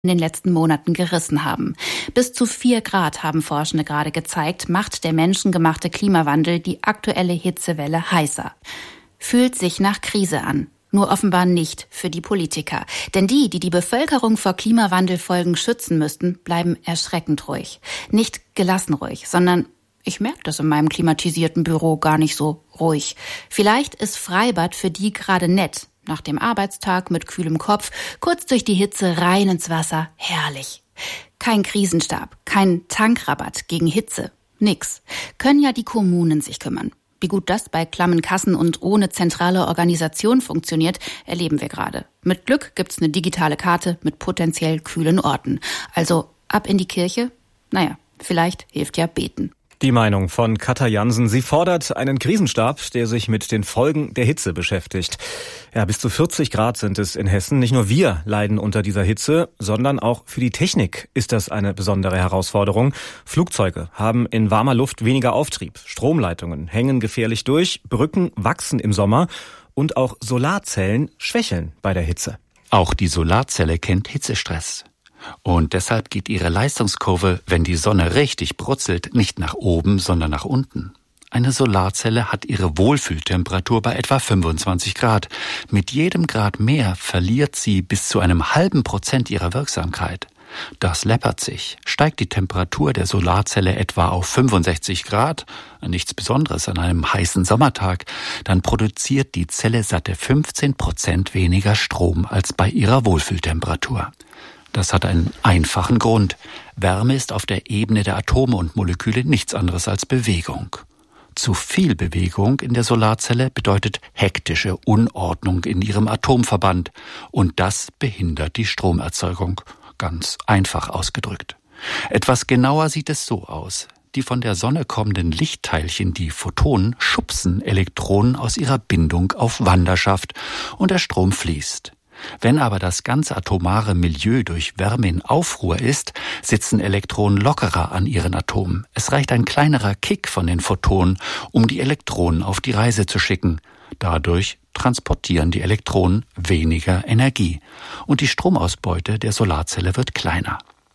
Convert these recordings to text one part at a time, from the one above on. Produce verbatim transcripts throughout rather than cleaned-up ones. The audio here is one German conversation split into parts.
in den letzten Monaten gerissen haben. Bis zu vier Grad, haben Forschende gerade gezeigt, macht der menschengemachte Klimawandel die aktuelle Hitzewelle heißer. Fühlt sich nach Krise an. Nur offenbar nicht für die Politiker. Denn die, die die Bevölkerung vor Klimawandelfolgen schützen müssten, bleiben erschreckend ruhig. Nicht gelassen ruhig, sondern ich merke das in meinem klimatisierten Büro gar nicht so ruhig. Vielleicht ist Freibad für die gerade nett. Nach dem Arbeitstag mit kühlem Kopf, kurz durch die Hitze rein ins Wasser, herrlich. Kein Krisenstab, kein Tankrabatt gegen Hitze, nix. Können ja die Kommunen sich kümmern. Wie gut das bei klammen Kassen und ohne zentrale Organisation funktioniert, erleben wir gerade. Mit Glück gibt's eine digitale Karte mit potenziell kühlen Orten. Also ab in die Kirche? Naja, vielleicht hilft ja beten. Die Meinung von Katja Jansen. Sie fordert einen Krisenstab, der sich mit den Folgen der Hitze beschäftigt. Ja, bis zu vierzig Grad sind es in Hessen. Nicht nur wir leiden unter dieser Hitze, sondern auch für die Technik ist das eine besondere Herausforderung. Flugzeuge haben in warmer Luft weniger Auftrieb. Stromleitungen hängen gefährlich durch. Brücken wachsen im Sommer. Und auch Solarzellen schwächeln bei der Hitze. Auch die Solarzelle kennt Hitzestress. Und deshalb geht ihre Leistungskurve, wenn die Sonne richtig brutzelt, nicht nach oben, sondern nach unten. Eine Solarzelle hat ihre Wohlfühltemperatur bei etwa fünfundzwanzig Grad. Mit jedem Grad mehr verliert sie bis zu einem halben Prozent ihrer Wirksamkeit. Das läppert sich. Steigt die Temperatur der Solarzelle etwa auf fünfundsechzig Grad, nichts Besonderes an einem heißen Sommertag, dann produziert die Zelle satte fünfzehn Prozent weniger Strom als bei ihrer Wohlfühltemperatur. Das hat einen einfachen Grund. Wärme ist auf der Ebene der Atome und Moleküle nichts anderes als Bewegung. Zu viel Bewegung in der Solarzelle bedeutet hektische Unordnung in ihrem Atomverband. Und das behindert die Stromerzeugung. Ganz einfach ausgedrückt. Etwas genauer sieht es so aus. Die von der Sonne kommenden Lichtteilchen, die Photonen, schubsen Elektronen aus ihrer Bindung auf Wanderschaft und der Strom fließt. Wenn aber das ganze atomare Milieu durch Wärme in Aufruhr ist, sitzen Elektronen lockerer an ihren Atomen. Es reicht ein kleinerer Kick von den Photonen, um die Elektronen auf die Reise zu schicken. Dadurch transportieren die Elektronen weniger Energie und die Stromausbeute der Solarzelle wird kleiner.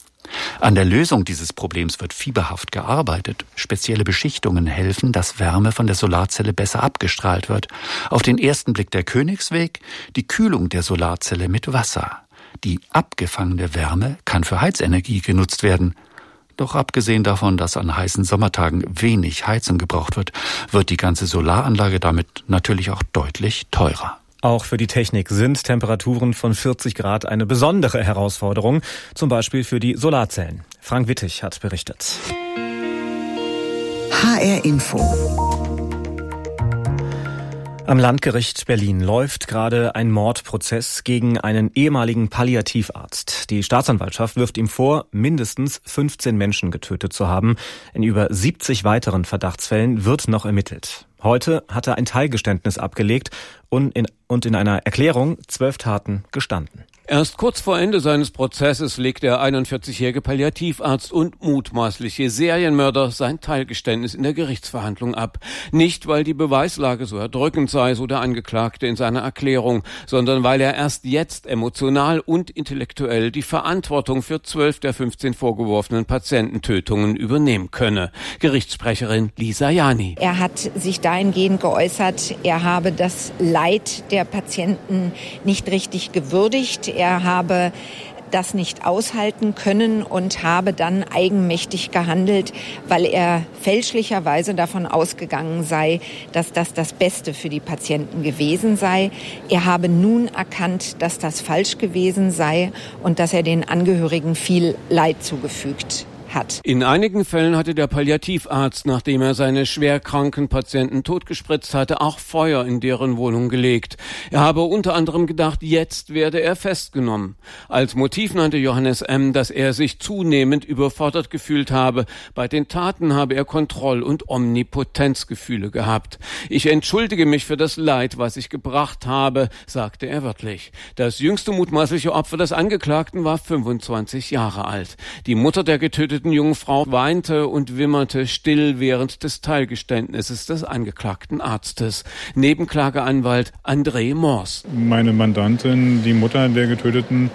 An der Lösung dieses Problems wird fieberhaft gearbeitet. Spezielle Beschichtungen helfen, dass Wärme von der Solarzelle besser abgestrahlt wird. Auf den ersten Blick der Königsweg, die Kühlung der Solarzelle mit Wasser. Die abgefangene Wärme kann für Heizenergie genutzt werden. Doch abgesehen davon, dass an heißen Sommertagen wenig Heizung gebraucht wird, wird die ganze Solaranlage damit natürlich auch deutlich teurer. Auch für die Technik sind Temperaturen von vierzig Grad eine besondere Herausforderung, zum Beispiel für die Solarzellen. Frank Wittig hat berichtet. H R Info. Am Landgericht Berlin läuft gerade ein Mordprozess gegen einen ehemaligen Palliativarzt. Die Staatsanwaltschaft wirft ihm vor, mindestens fünfzehn Menschen getötet zu haben. In über siebzig weiteren Verdachtsfällen wird noch ermittelt. Heute hat er ein Teilgeständnis abgelegt und in, und in einer Erklärung zwölf Taten gestanden. Erst kurz vor Ende seines Prozesses legt der einundvierzigjährige Palliativarzt und mutmaßliche Serienmörder sein Teilgeständnis in der Gerichtsverhandlung ab. Nicht, weil die Beweislage so erdrückend sei, so der Angeklagte in seiner Erklärung, sondern weil er erst jetzt emotional und intellektuell die Verantwortung für zwölf der fünfzehn vorgeworfenen Patiententötungen übernehmen könne. Gerichtssprecherin Lisa Jani. Er hat sich dahingehend geäußert, er habe das Leid der Patienten nicht richtig gewürdigt. Er habe das nicht aushalten können und habe dann eigenmächtig gehandelt, weil er fälschlicherweise davon ausgegangen sei, dass das das Beste für die Patienten gewesen sei. Er habe nun erkannt, dass das falsch gewesen sei und dass er den Angehörigen viel Leid zugefügt hat. In einigen Fällen hatte der Palliativarzt, nachdem er seine schwerkranken Patienten totgespritzt hatte, auch Feuer in deren Wohnung gelegt. Er habe unter anderem gedacht, jetzt werde er festgenommen. Als Motiv nannte Johannes M., dass er sich zunehmend überfordert gefühlt habe. Bei den Taten habe er Kontroll- und Omnipotenzgefühle gehabt. Ich entschuldige mich für das Leid, was ich gebracht habe, sagte er wörtlich. Das jüngste mutmaßliche Opfer des Angeklagten war fünfundzwanzig Jahre alt. Die Mutter der getöteten jungen Frau weinte und wimmerte still während des Teilgeständnisses des angeklagten Arztes. Nebenklageanwalt André Mors. Meine Mandantin, die Mutter der Getöteten,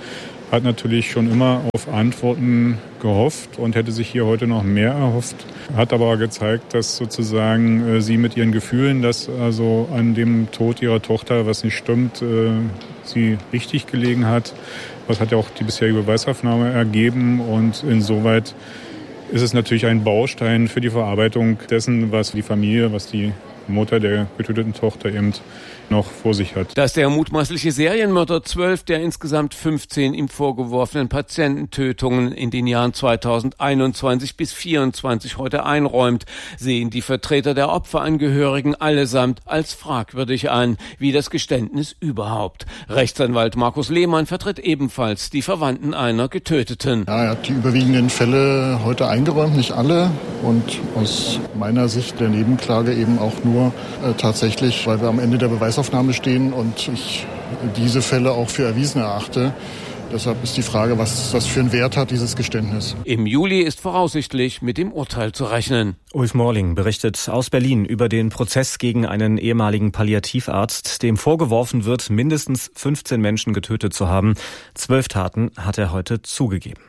hat natürlich schon immer auf Antworten gehofft und hätte sich hier heute noch mehr erhofft. Hat aber gezeigt, dass sozusagen äh, sie mit ihren Gefühlen, dass also an dem Tod ihrer Tochter was nicht stimmt, äh, sie richtig gelegen hat. Das hat ja auch die bisherige Beweisaufnahme ergeben und insoweit ist es natürlich ein Baustein für die Verarbeitung dessen, was die Familie, was die Mutter der getöteten Tochter eben noch vor sich hat. Dass der mutmaßliche Serienmörder zwölf der insgesamt fünfzehn ihm vorgeworfenen Patiententötungen in den Jahren zweitausendeinundzwanzig bis vierundzwanzig heute einräumt, sehen die Vertreter der Opferangehörigen allesamt als fragwürdig an, wie das Geständnis überhaupt. Rechtsanwalt Markus Lehmann vertritt ebenfalls die Verwandten einer Getöteten. Ja, er hat die überwiegenden Fälle heute eingeräumt, nicht alle. Und aus meiner Sicht der Nebenklage eben auch nur äh, tatsächlich, weil wir am Ende der Beweisaufnahme stehen und ich diese Fälle auch für erwiesen erachte. Deshalb ist die Frage, was das für einen Wert hat, dieses Geständnis. Im Juli ist voraussichtlich mit dem Urteil zu rechnen. Ulf Morling berichtet aus Berlin über den Prozess gegen einen ehemaligen Palliativarzt, dem vorgeworfen wird, mindestens fünfzehn Menschen getötet zu haben. Zwölf Taten hat er heute zugegeben.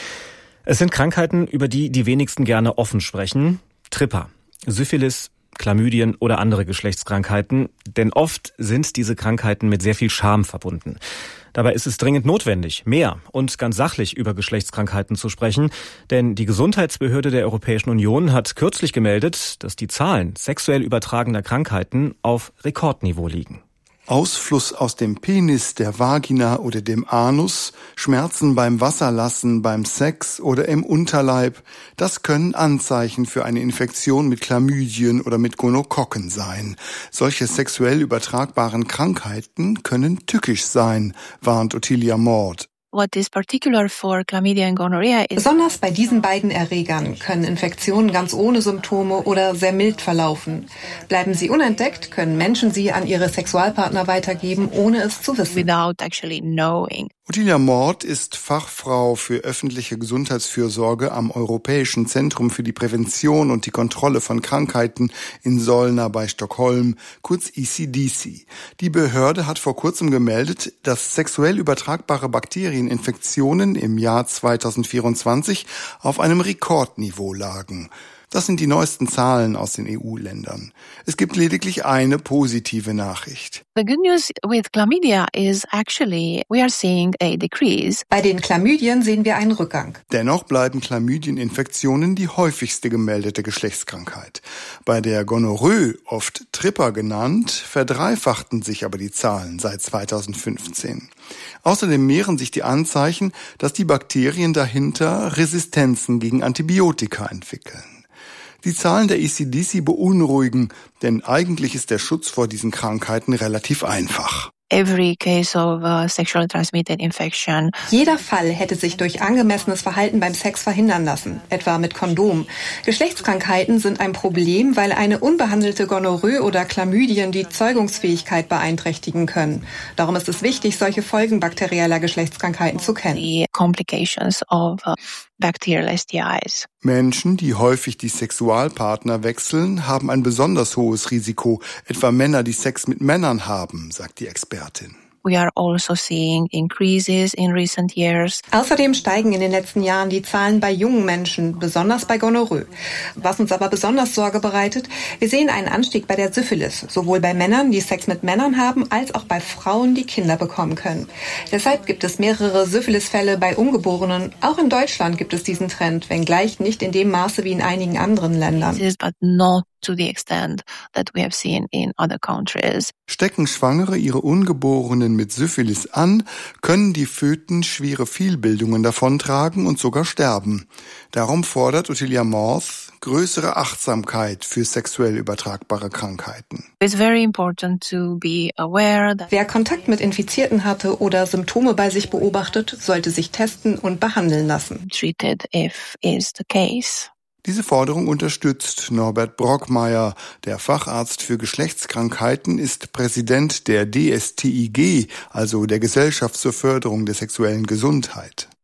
Es sind Krankheiten, über die die wenigsten gerne offen sprechen. Tripper, Syphilis, Chlamydien oder andere Geschlechtskrankheiten. Denn oft sind diese Krankheiten mit sehr viel Scham verbunden. Dabei ist es dringend notwendig, mehr und ganz sachlich über Geschlechtskrankheiten zu sprechen. Denn die Gesundheitsbehörde der Europäischen Union hat kürzlich gemeldet, dass die Zahlen sexuell übertragener Krankheiten auf Rekordniveau liegen. Ausfluss aus dem Penis, der Vagina oder dem Anus, Schmerzen beim Wasserlassen, beim Sex oder im Unterleib, das können Anzeichen für eine Infektion mit Chlamydien oder mit Gonokokken sein. Solche sexuell übertragbaren Krankheiten können tückisch sein, warnt Ottilia Mord. What is particular for chlamydia and gonorrhea is Besonders bei diesen beiden Erregern können Infektionen ganz ohne Symptome oder sehr mild verlaufen. Bleiben sie unentdeckt, können Menschen sie an ihre Sexualpartner weitergeben, ohne es zu wissen. Without actually knowing. Ottilia Mord ist Fachfrau für öffentliche Gesundheitsfürsorge am Europäischen Zentrum für die Prävention und die Kontrolle von Krankheiten in Solna bei Stockholm, kurz E C D C. Die Behörde hat vor kurzem gemeldet, dass sexuell übertragbare Bakterieninfektionen im Jahr zweitausendvierundzwanzig auf einem Rekordniveau lagen. Das sind die neuesten Zahlen aus den E U-Ländern. Es gibt lediglich eine positive Nachricht. The good news with chlamydia is actually we are seeing a decrease. Bei den Chlamydien sehen wir einen Rückgang. Dennoch bleiben Chlamydieninfektionen die häufigste gemeldete Geschlechtskrankheit. Bei der Gonorrhoe, oft Tripper genannt, verdreifachten sich aber die Zahlen seit zweitausendfünfzehn. Außerdem mehren sich die Anzeichen, dass die Bakterien dahinter Resistenzen gegen Antibiotika entwickeln. Die Zahlen der E C D C beunruhigen, denn eigentlich ist der Schutz vor diesen Krankheiten relativ einfach. Every case of uh, sexually transmitted infection. Jeder Fall hätte sich durch angemessenes Verhalten beim Sex verhindern lassen, etwa mit Kondom. Geschlechtskrankheiten sind ein Problem, weil eine unbehandelte Gonorrhoe oder Chlamydien die Zeugungsfähigkeit beeinträchtigen können. Darum ist es wichtig, solche Folgen bakterieller Geschlechtskrankheiten zu kennen. The complications of uh, bacterial S T Is. Menschen, die häufig die Sexualpartner wechseln, haben ein besonders hohes Risiko, etwa Männer, die Sex mit Männern haben, sagt die Expertin. We are also seeing increases in recent years. Außerdem steigen in den letzten Jahren die Zahlen bei jungen Menschen, besonders bei Gonorrhoe. Was uns aber besonders Sorge bereitet, wir sehen einen Anstieg bei der Syphilis, sowohl bei Männern, die Sex mit Männern haben, als auch bei Frauen, die Kinder bekommen können. Deshalb gibt es mehrere Syphilisfälle bei Ungeborenen. Auch in Deutschland gibt es diesen Trend, wenngleich nicht in dem Maße wie in einigen anderen Ländern. But not to the extent that we have seen in other countries. Stecken Schwangere ihre Ungeborenen mit Syphilis an, können die Föten schwere Fehlbildungen davontragen und sogar sterben. Darum fordert Ottilia Mord größere Achtsamkeit für sexuell übertragbare Krankheiten. It's very important to be aware that wer Kontakt mit Infizierten hatte oder Symptome bei sich beobachtet, sollte sich testen und behandeln lassen. Treated if is the case. Diese Forderung unterstützt Norbert Brockmeier. Der Facharzt für Geschlechtskrankheiten ist Präsident der D S T I G, also der Gesellschaft zur Förderung der sexuellen Gesundheit.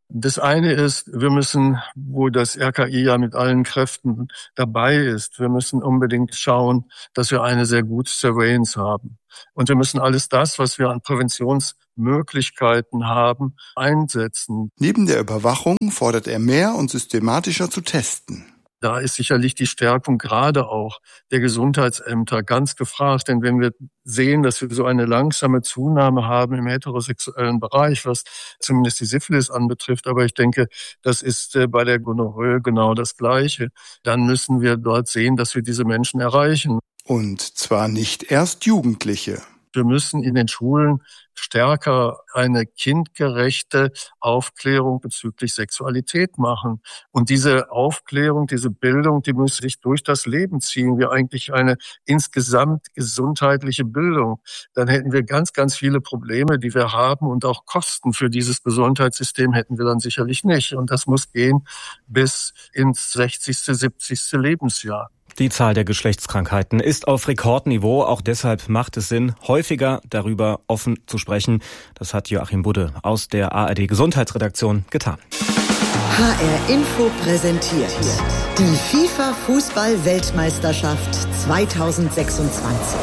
Das eine ist, wir müssen, wo das R K I ja mit allen Kräften dabei ist, wir müssen unbedingt schauen, dass wir eine sehr gute Surveillance haben. Und wir müssen alles das, was wir an Präventionsmöglichkeiten haben, einsetzen. Neben der Überwachung fordert er mehr und systematischer zu testen. Da ist sicherlich die Stärkung gerade auch der Gesundheitsämter ganz gefragt. Denn wenn wir sehen, dass wir so eine langsame Zunahme haben im heterosexuellen Bereich, was zumindest die Syphilis anbetrifft, aber ich denke, das ist bei der Gonorrhoe genau das Gleiche, dann müssen wir dort sehen, dass wir diese Menschen erreichen. Und zwar nicht erst Jugendliche. Wir müssen in den Schulen stärker eine kindgerechte Aufklärung bezüglich Sexualität machen. Und diese Aufklärung, diese Bildung, die muss sich durch das Leben ziehen. Wir eigentlich eine insgesamt gesundheitliche Bildung. Dann hätten wir ganz, ganz viele Probleme, die wir haben, und auch Kosten für dieses Gesundheitssystem hätten wir dann sicherlich nicht. Und das muss gehen bis ins sechzigste, siebzigste Lebensjahr. Die Zahl der Geschlechtskrankheiten ist auf Rekordniveau. Auch deshalb macht es Sinn, häufiger darüber offen zu sprechen. Das hat Joachim Budde aus der A R D Gesundheitsredaktion getan. H R Info präsentiert die FIFA-Fußball-Weltmeisterschaft zweitausendsechsundzwanzig.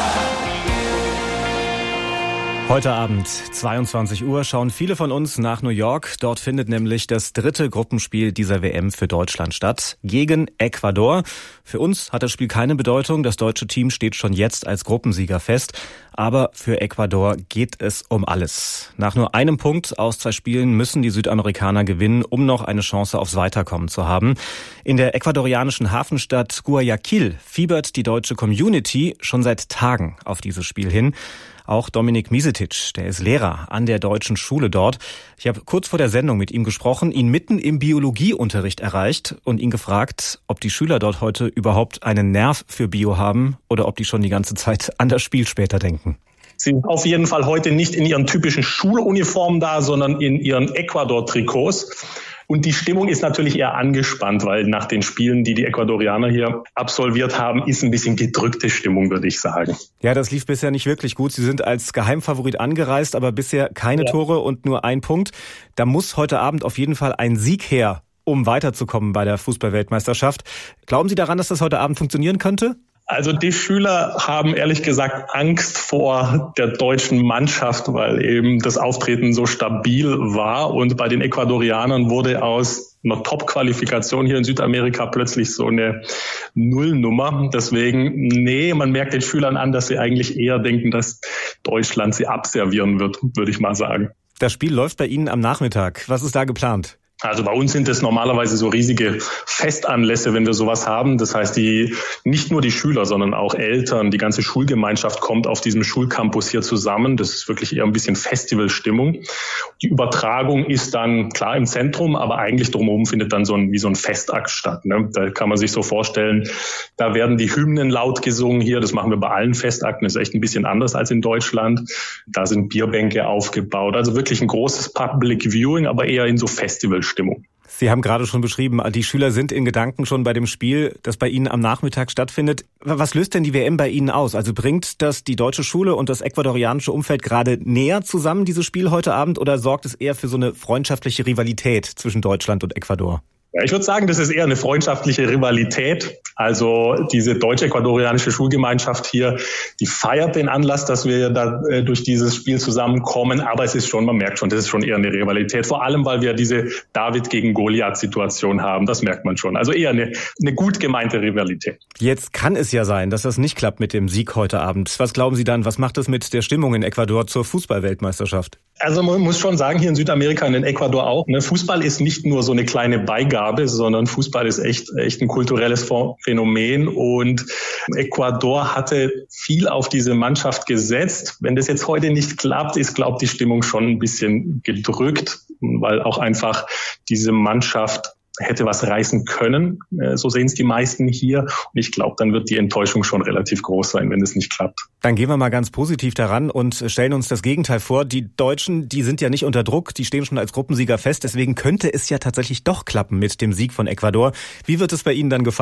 Heute Abend, zweiundzwanzig Uhr, schauen viele von uns nach New York. Dort findet nämlich das dritte Gruppenspiel dieser W M für Deutschland statt, gegen Ecuador. Für uns hat das Spiel keine Bedeutung. Das deutsche Team steht schon jetzt als Gruppensieger fest. Aber für Ecuador geht es um alles. Nach nur einem Punkt aus zwei Spielen müssen die Südamerikaner gewinnen, um noch eine Chance aufs Weiterkommen zu haben. In der ecuadorianischen Hafenstadt Guayaquil fiebert die deutsche Community schon seit Tagen auf dieses Spiel hin. Auch Dominik Misetic, der ist Lehrer an der deutschen Schule dort. Ich habe kurz vor der Sendung mit ihm gesprochen, ihn mitten im Biologieunterricht erreicht und ihn gefragt, ob die Schüler dort heute überhaupt einen Nerv für Bio haben oder ob die schon die ganze Zeit an das Spiel später denken. Sie sind auf jeden Fall heute nicht in ihren typischen Schuluniformen da, sondern in ihren Ecuador-Trikots. Und die Stimmung ist natürlich eher angespannt, weil nach den Spielen, die die Ecuadorianer hier absolviert haben, ist ein bisschen gedrückte Stimmung, würde ich sagen. Ja, das lief bisher nicht wirklich gut. Sie sind als Geheimfavorit angereist, aber bisher keine ja. Tore und nur ein Punkt. Da muss heute Abend auf jeden Fall ein Sieg her, um weiterzukommen bei der Fußball-Weltmeisterschaft. Glauben Sie daran, dass das heute Abend funktionieren könnte? Also die Schüler haben ehrlich gesagt Angst vor der deutschen Mannschaft, weil eben das Auftreten so stabil war. Und bei den Ecuadorianern wurde aus einer Top-Qualifikation hier in Südamerika plötzlich so eine Nullnummer. Deswegen, nee, man merkt den Schülern an, dass sie eigentlich eher denken, dass Deutschland sie abservieren wird, würde ich mal sagen. Das Spiel läuft bei Ihnen am Nachmittag. Was ist da geplant? Also bei uns sind es normalerweise so riesige Festanlässe, wenn wir sowas haben. Das heißt, die nicht nur die Schüler, sondern auch Eltern, die ganze Schulgemeinschaft kommt auf diesem Schulcampus hier zusammen. Das ist wirklich eher ein bisschen Festivalstimmung. Die Übertragung ist dann klar im Zentrum, aber eigentlich drumherum findet dann so ein wie so ein Festakt statt. Ne? Da kann man sich so vorstellen, da werden die Hymnen laut gesungen hier. Das machen wir bei allen Festakten. Das ist echt ein bisschen anders als in Deutschland. Da sind Bierbänke aufgebaut. Also wirklich ein großes Public Viewing, aber eher in so Festivalstimmung. Stimmung. Sie haben gerade schon beschrieben, die Schüler sind in Gedanken schon bei dem Spiel, das bei Ihnen am Nachmittag stattfindet. Was löst denn die W M bei Ihnen aus? Also bringt das die deutsche Schule und das ecuadorianische Umfeld gerade näher zusammen, dieses Spiel heute Abend, oder sorgt es eher für so eine freundschaftliche Rivalität zwischen Deutschland und Ecuador? Ja, ich würde sagen, das ist eher eine freundschaftliche Rivalität. Also diese deutsch-ecuadorianische Schulgemeinschaft hier, die feiert den Anlass, dass wir da äh, durch dieses Spiel zusammenkommen. Aber es ist schon, man merkt schon, das ist schon eher eine Rivalität. Vor allem, weil wir diese David gegen Goliath-Situation haben. Das merkt man schon. Also eher eine, eine gut gemeinte Rivalität. Jetzt kann es ja sein, dass das nicht klappt mit dem Sieg heute Abend. Was glauben Sie dann? Was macht es mit der Stimmung in Ecuador zur Fußball-Weltmeisterschaft? Also man muss schon sagen, hier in Südamerika und in Ecuador auch, ne, Fußball ist nicht nur so eine kleine Beigabe, sondern Fußball ist echt, echt ein kulturelles Phänomen. Und Ecuador hatte viel auf diese Mannschaft gesetzt. Wenn das jetzt heute nicht klappt, ist, glaubt die Stimmung schon ein bisschen gedrückt, weil auch einfach diese Mannschaft hätte was reißen können. So sehen es die meisten hier. Und ich glaube, dann wird die Enttäuschung schon relativ groß sein, wenn es nicht klappt. Dann gehen wir mal ganz positiv daran und stellen uns das Gegenteil vor. Die Deutschen, die sind ja nicht unter Druck, die stehen schon als Gruppensieger fest. Deswegen könnte es ja tatsächlich doch klappen mit dem Sieg von Ecuador. Wie wird es bei Ihnen dann gefeiert?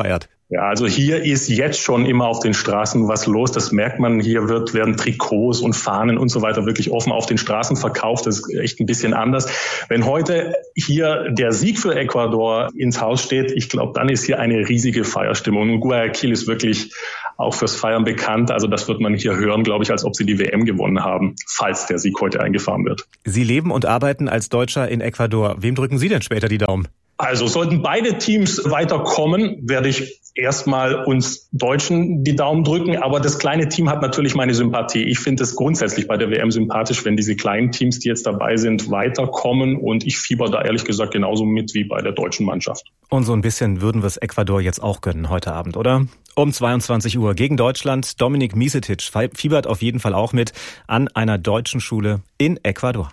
Ja, also hier ist jetzt schon immer auf den Straßen was los. Das merkt man. Hier wird, werden Trikots und Fahnen und so weiter wirklich offen auf den Straßen verkauft. Das ist echt ein bisschen anders. Wenn heute hier der Sieg für Ecuador ins Haus steht, ich glaube, dann ist hier eine riesige Feierstimmung. Und Guayaquil ist wirklich auch fürs Feiern bekannt. Also das wird man hier hören, glaube ich, als ob sie die W M gewonnen haben, falls der Sieg heute eingefahren wird. Sie leben und arbeiten als Deutscher in Ecuador. Wem drücken Sie denn später die Daumen? Also sollten beide Teams weiterkommen, werde ich erstmal uns Deutschen die Daumen drücken. Aber das kleine Team hat natürlich meine Sympathie. Ich finde es grundsätzlich bei der W M sympathisch, wenn diese kleinen Teams, die jetzt dabei sind, weiterkommen. Und ich fieber da ehrlich gesagt genauso mit wie bei der deutschen Mannschaft. Und so ein bisschen würden wir es Ecuador jetzt auch gönnen heute Abend, oder? Um zweiundzwanzig Uhr gegen Deutschland. Dominik Misetic fiebert auf jeden Fall auch mit an einer deutschen Schule in Ecuador.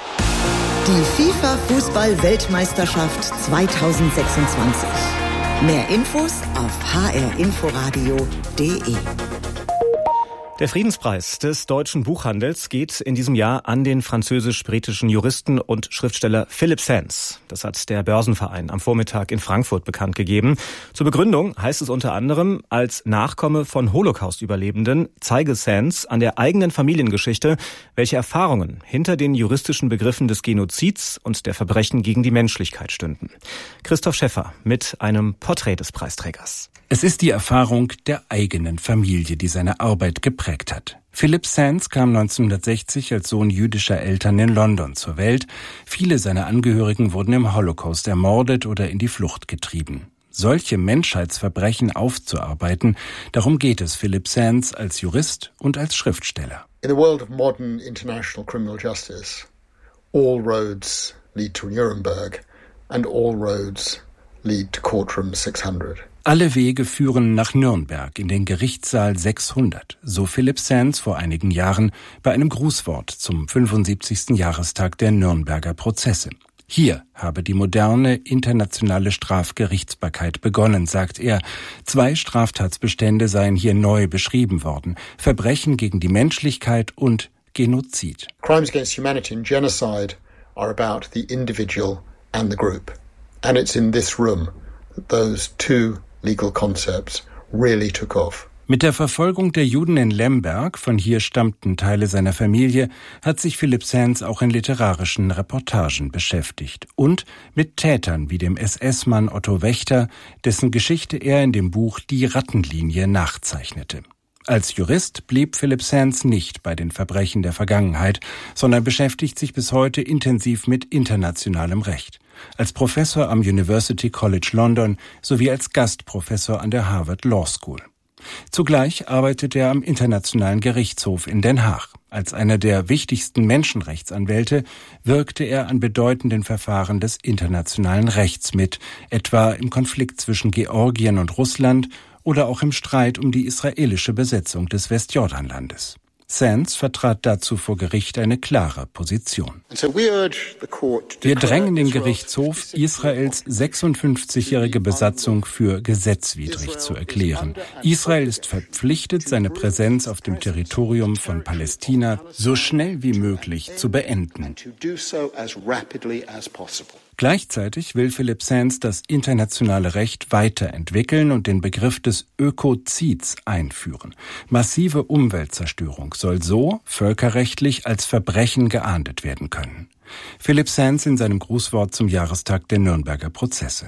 Die FIFA-Fußball-Weltmeisterschaft zweitausendsechsundzwanzig. Mehr Infos auf h r inforadio punkt d e. Der Friedenspreis des deutschen Buchhandels geht in diesem Jahr an den französisch-britischen Juristen und Schriftsteller Philip Sands. Das hat der Börsenverein am Vormittag in Frankfurt bekannt gegeben. Zur Begründung heißt es unter anderem, als Nachkomme von Holocaust-Überlebenden zeige Sands an der eigenen Familiengeschichte, welche Erfahrungen hinter den juristischen Begriffen des Genozids und der Verbrechen gegen die Menschlichkeit stünden. Christoph Schäffer mit einem Porträt des Preisträgers. Es ist die Erfahrung der eigenen Familie, die seine Arbeit geprägt hat. Philip Sands kam neunzehnhundertsechzig als Sohn jüdischer Eltern in London zur Welt. Viele seiner Angehörigen wurden im Holocaust ermordet oder in die Flucht getrieben. Solche Menschheitsverbrechen aufzuarbeiten, darum geht es Philip Sands als Jurist und als Schriftsteller. In the world of modern international criminal justice, all roads lead to Nuremberg and all roads lead to Courtroom sechshundert. Alle Wege führen nach Nürnberg in den Gerichtssaal sechshundert, so Philip Sands vor einigen Jahren bei einem Grußwort zum fünfundsiebzigsten Jahrestag der Nürnberger Prozesse. Hier habe die moderne internationale Strafgerichtsbarkeit begonnen, sagt er. Zwei Straftatsbestände seien hier neu beschrieben worden: Verbrechen gegen die Menschlichkeit und Genozid. Crimes against humanity and genocide are about the individual and the group. And it's in this room that those two legal concepts really took off. Mit der Verfolgung der Juden in Lemberg, von hier stammten Teile seiner Familie, hat sich Philip Sands auch in literarischen Reportagen beschäftigt. Und mit Tätern wie dem S S-Mann Otto Wächter, dessen Geschichte er in dem Buch Die Rattenlinie nachzeichnete. Als Jurist blieb Philip Sands nicht bei den Verbrechen der Vergangenheit, sondern beschäftigt sich bis heute intensiv mit internationalem Recht. Als Professor am University College London sowie als Gastprofessor an der Harvard Law School. Zugleich arbeitet er am Internationalen Gerichtshof in Den Haag. Als einer der wichtigsten Menschenrechtsanwälte wirkte er an bedeutenden Verfahren des internationalen Rechts mit, etwa im Konflikt zwischen Georgien und Russland oder auch im Streit um die israelische Besetzung des Westjordanlandes. Sands vertrat dazu vor Gericht eine klare Position. Wir drängen den Gerichtshof, Israels sechsundfünfzigjährige Besatzung für gesetzwidrig zu erklären. Israel ist verpflichtet, seine Präsenz auf dem Territorium von Palästina so schnell wie möglich zu beenden. Gleichzeitig will Philip Sands das internationale Recht weiterentwickeln und den Begriff des Ökozids einführen. Massive Umweltzerstörung soll so völkerrechtlich als Verbrechen geahndet werden können. Philip Sands in seinem Grußwort zum Jahrestag der Nürnberger Prozesse.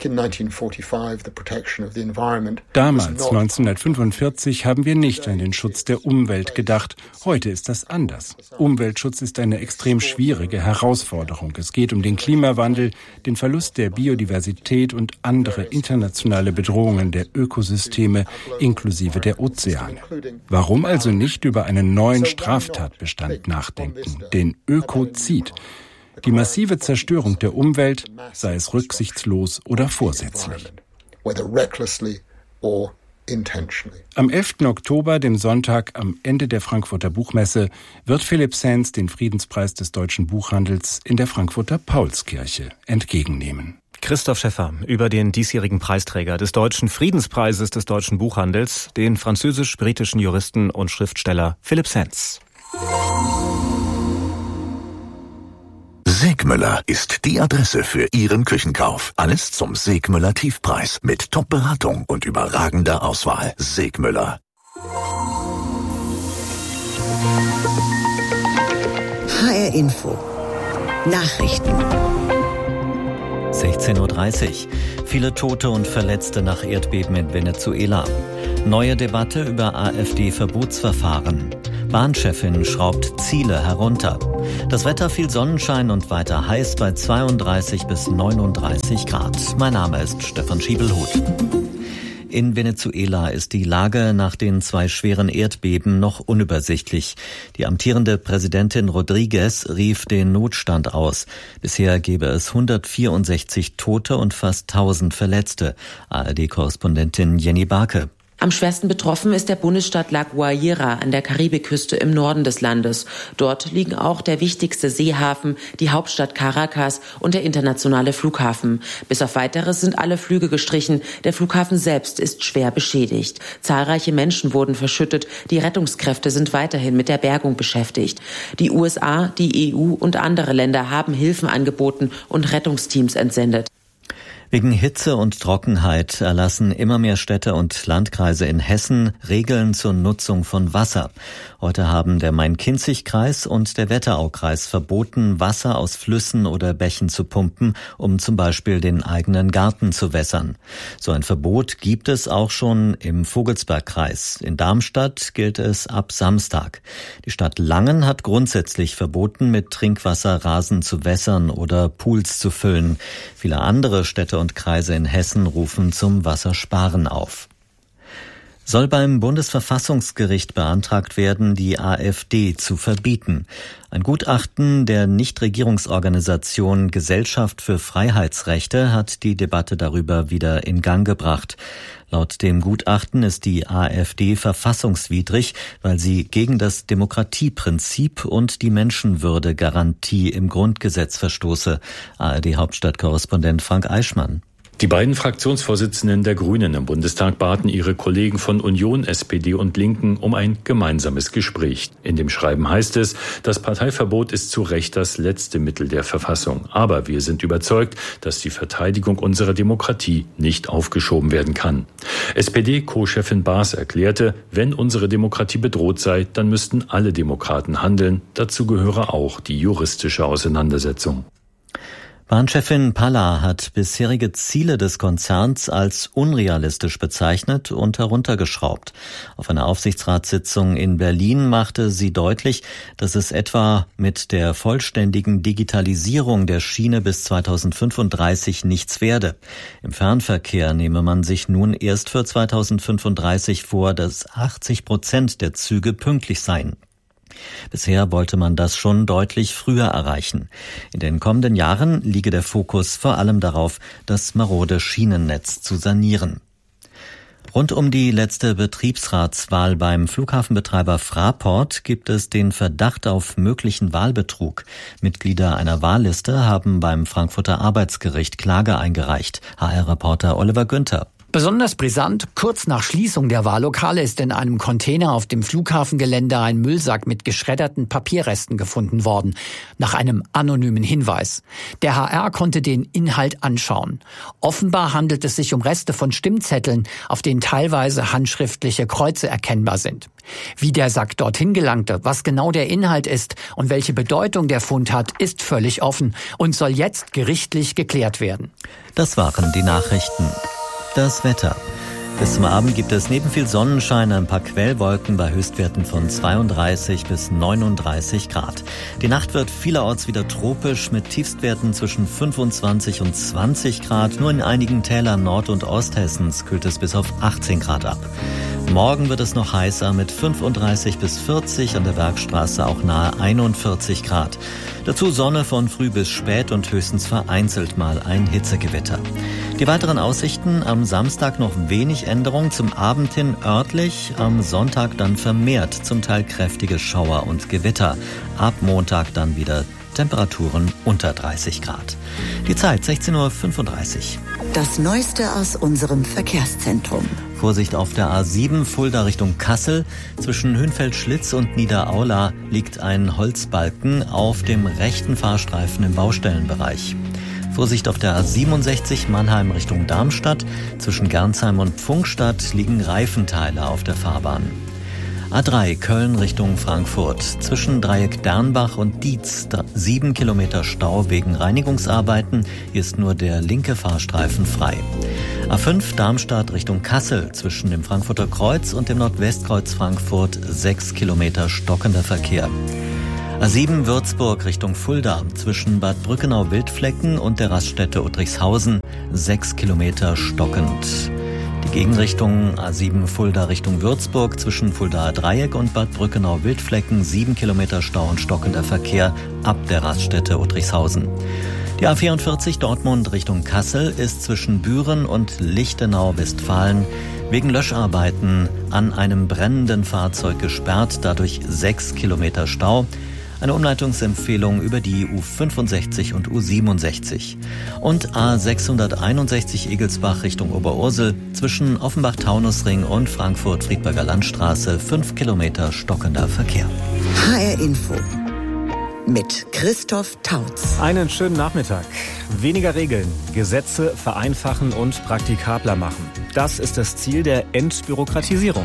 Damals, neunzehnhundertfünfundvierzig, haben wir nicht an den Schutz der Umwelt gedacht. Heute ist das anders. Umweltschutz ist eine extrem schwierige Herausforderung. Es geht um den Klimawandel, den Verlust der Biodiversität und andere internationale Bedrohungen der Ökosysteme inklusive der Ozeane. Warum also nicht über einen neuen Straftatbestand nachdenken, den Ökozid? Die massive Zerstörung der Umwelt, sei es rücksichtslos oder vorsätzlich. Am elften Oktober, dem Sonntag am Ende der Frankfurter Buchmesse, wird Philip Sands den Friedenspreis des deutschen Buchhandels in der Frankfurter Paulskirche entgegennehmen. Christoph Schäffer über den diesjährigen Preisträger des Deutschen Friedenspreises des deutschen Buchhandels, den französisch-britischen Juristen und Schriftsteller Philip Sands. Segmüller ist die Adresse für Ihren Küchenkauf. Alles zum Segmüller Tiefpreis mit Top-Beratung und überragender Auswahl. Segmüller. H R Info. Nachrichten. sechzehn Uhr dreißig. Viele Tote und Verletzte nach Erdbeben in Venezuela. Neue Debatte über AfD-Verbotsverfahren. Bahnchefin schraubt Ziele herunter. Das Wetter viel Sonnenschein und weiter heiß bei zweiunddreißig bis neununddreißig Grad. Mein Name ist Stefan Schiebelhuth. In Venezuela ist die Lage nach den zwei schweren Erdbeben noch unübersichtlich. Die amtierende Präsidentin Rodriguez rief den Notstand aus. Bisher gebe es hundertvierundsechzig Tote und fast tausend Verletzte. A R D-Korrespondentin Jenny Barke. Am schwersten betroffen ist der Bundesstaat La Guaira an der Karibikküste im Norden des Landes. Dort liegen auch der wichtigste Seehafen, die Hauptstadt Caracas und der internationale Flughafen. Bis auf Weiteres sind alle Flüge gestrichen. Der Flughafen selbst ist schwer beschädigt. Zahlreiche Menschen wurden verschüttet. Die Rettungskräfte sind weiterhin mit der Bergung beschäftigt. Die U S A, die E U und andere Länder haben Hilfen angeboten und Rettungsteams entsendet. Wegen Hitze und Trockenheit erlassen immer mehr Städte und Landkreise in Hessen Regeln zur Nutzung von Wasser. Heute haben der Main-Kinzig-Kreis und der Wetteraukreis verboten, Wasser aus Flüssen oder Bächen zu pumpen, um zum Beispiel den eigenen Garten zu wässern. So ein Verbot gibt es auch schon im Vogelsbergkreis. In Darmstadt gilt es ab Samstag. Die Stadt Langen hat grundsätzlich verboten, mit Trinkwasser Rasen zu wässern oder Pools zu füllen. Viele andere Städte und Kreise in Hessen rufen zum Wassersparen auf. Soll beim Bundesverfassungsgericht beantragt werden, die AfD zu verbieten. Ein Gutachten der Nichtregierungsorganisation Gesellschaft für Freiheitsrechte hat die Debatte darüber wieder in Gang gebracht. Laut dem Gutachten ist die AfD verfassungswidrig, weil sie gegen das Demokratieprinzip und die Menschenwürdegarantie im Grundgesetz verstoße. A R D-Hauptstadtkorrespondent Frank Eichmann. Die beiden Fraktionsvorsitzenden der Grünen im Bundestag baten ihre Kollegen von Union, S P D und Linken um ein gemeinsames Gespräch. In dem Schreiben heißt es, das Parteiverbot ist zu Recht das letzte Mittel der Verfassung. Aber wir sind überzeugt, dass die Verteidigung unserer Demokratie nicht aufgeschoben werden kann. S P D-Co-Chefin Baas erklärte, wenn unsere Demokratie bedroht sei, dann müssten alle Demokraten handeln. Dazu gehöre auch die juristische Auseinandersetzung. Bahnchefin Palla hat bisherige Ziele des Konzerns als unrealistisch bezeichnet und heruntergeschraubt. Auf einer Aufsichtsratssitzung in Berlin machte sie deutlich, dass es etwa mit der vollständigen Digitalisierung der Schiene bis zweitausendfünfunddreißig nichts werde. Im Fernverkehr nehme man sich nun erst für zweitausendfünfunddreißig vor, dass achtzig Prozent der Züge pünktlich seien. Bisher wollte man das schon deutlich früher erreichen. In den kommenden Jahren liege der Fokus vor allem darauf, das marode Schienennetz zu sanieren. Rund um die letzte Betriebsratswahl beim Flughafenbetreiber Fraport gibt es den Verdacht auf möglichen Wahlbetrug. Mitglieder einer Wahlliste haben beim Frankfurter Arbeitsgericht Klage eingereicht. H R-Reporter Oliver Günther. Besonders brisant, kurz nach Schließung der Wahllokale ist in einem Container auf dem Flughafengelände ein Müllsack mit geschredderten Papierresten gefunden worden, nach einem anonymen Hinweis. Der H R konnte den Inhalt anschauen. Offenbar handelt es sich um Reste von Stimmzetteln, auf denen teilweise handschriftliche Kreuze erkennbar sind. Wie der Sack dorthin gelangte, was genau der Inhalt ist und welche Bedeutung der Fund hat, ist völlig offen und soll jetzt gerichtlich geklärt werden. Das waren die Nachrichten. Das Wetter. Bis zum Abend gibt es neben viel Sonnenschein ein paar Quellwolken bei Höchstwerten von zweiunddreißig bis neununddreißig Grad. Die Nacht wird vielerorts wieder tropisch mit Tiefstwerten zwischen fünfundzwanzig und zwanzig Grad. Nur in einigen Tälern Nord- und Osthessens kühlt es bis auf achtzehn Grad ab. Morgen wird es noch heißer mit fünfunddreißig bis vierzig, an der Bergstraße auch nahe einundvierzig Grad. Dazu Sonne von früh bis spät und höchstens vereinzelt mal ein Hitzegewitter. Die weiteren Aussichten: am Samstag noch wenig Änderung, zum Abend hin örtlich, am Sonntag dann vermehrt zum Teil kräftige Schauer und Gewitter. Ab Montag dann wieder Temperaturen unter dreißig Grad. Die Zeit sechzehn Uhr fünfunddreißig. Das Neueste aus unserem Verkehrszentrum. Vorsicht auf der A sieben Fulda Richtung Kassel. Zwischen Hünfeld-Schlitz und Niederaula liegt ein Holzbalken auf dem rechten Fahrstreifen im Baustellenbereich. Vorsicht auf der A siebenundsechzig Mannheim Richtung Darmstadt. Zwischen Gernsheim und Pfungstadt liegen Reifenteile auf der Fahrbahn. A drei Köln Richtung Frankfurt. Zwischen Dreieck Dernbach und Dietz sieben Kilometer Stau wegen Reinigungsarbeiten. Hier ist nur der linke Fahrstreifen frei. A fünf Darmstadt Richtung Kassel. Zwischen dem Frankfurter Kreuz und dem Nordwestkreuz Frankfurt sechs Kilometer stockender Verkehr. A sieben Würzburg Richtung Fulda. Zwischen Bad Brückenau-Wildflecken und der Raststätte Uttrichshausen sechs Kilometer stockend. Die Gegenrichtung A sieben Fulda Richtung Würzburg zwischen Fuldaer Dreieck und Bad Brückenau-Wildflecken sieben Kilometer Stau und stockender Verkehr ab der Raststätte Uttrichshausen. Die A vierundvierzig Dortmund Richtung Kassel ist zwischen Büren und Lichtenau-Westfalen wegen Löscharbeiten an einem brennenden Fahrzeug gesperrt, dadurch sechs Kilometer Stau. Eine Umleitungsempfehlung über die U fünfundsechzig und U siebenundsechzig. Und A sechshunderteinundsechzig Egelsbach Richtung Oberursel zwischen Offenbach-Taunusring und Frankfurt-Friedberger Landstraße fünf Kilometer stockender Verkehr. H R Info mit Christoph Tautz. Einen schönen Nachmittag. Weniger Regeln, Gesetze vereinfachen und praktikabler machen. Das ist das Ziel der Entbürokratisierung.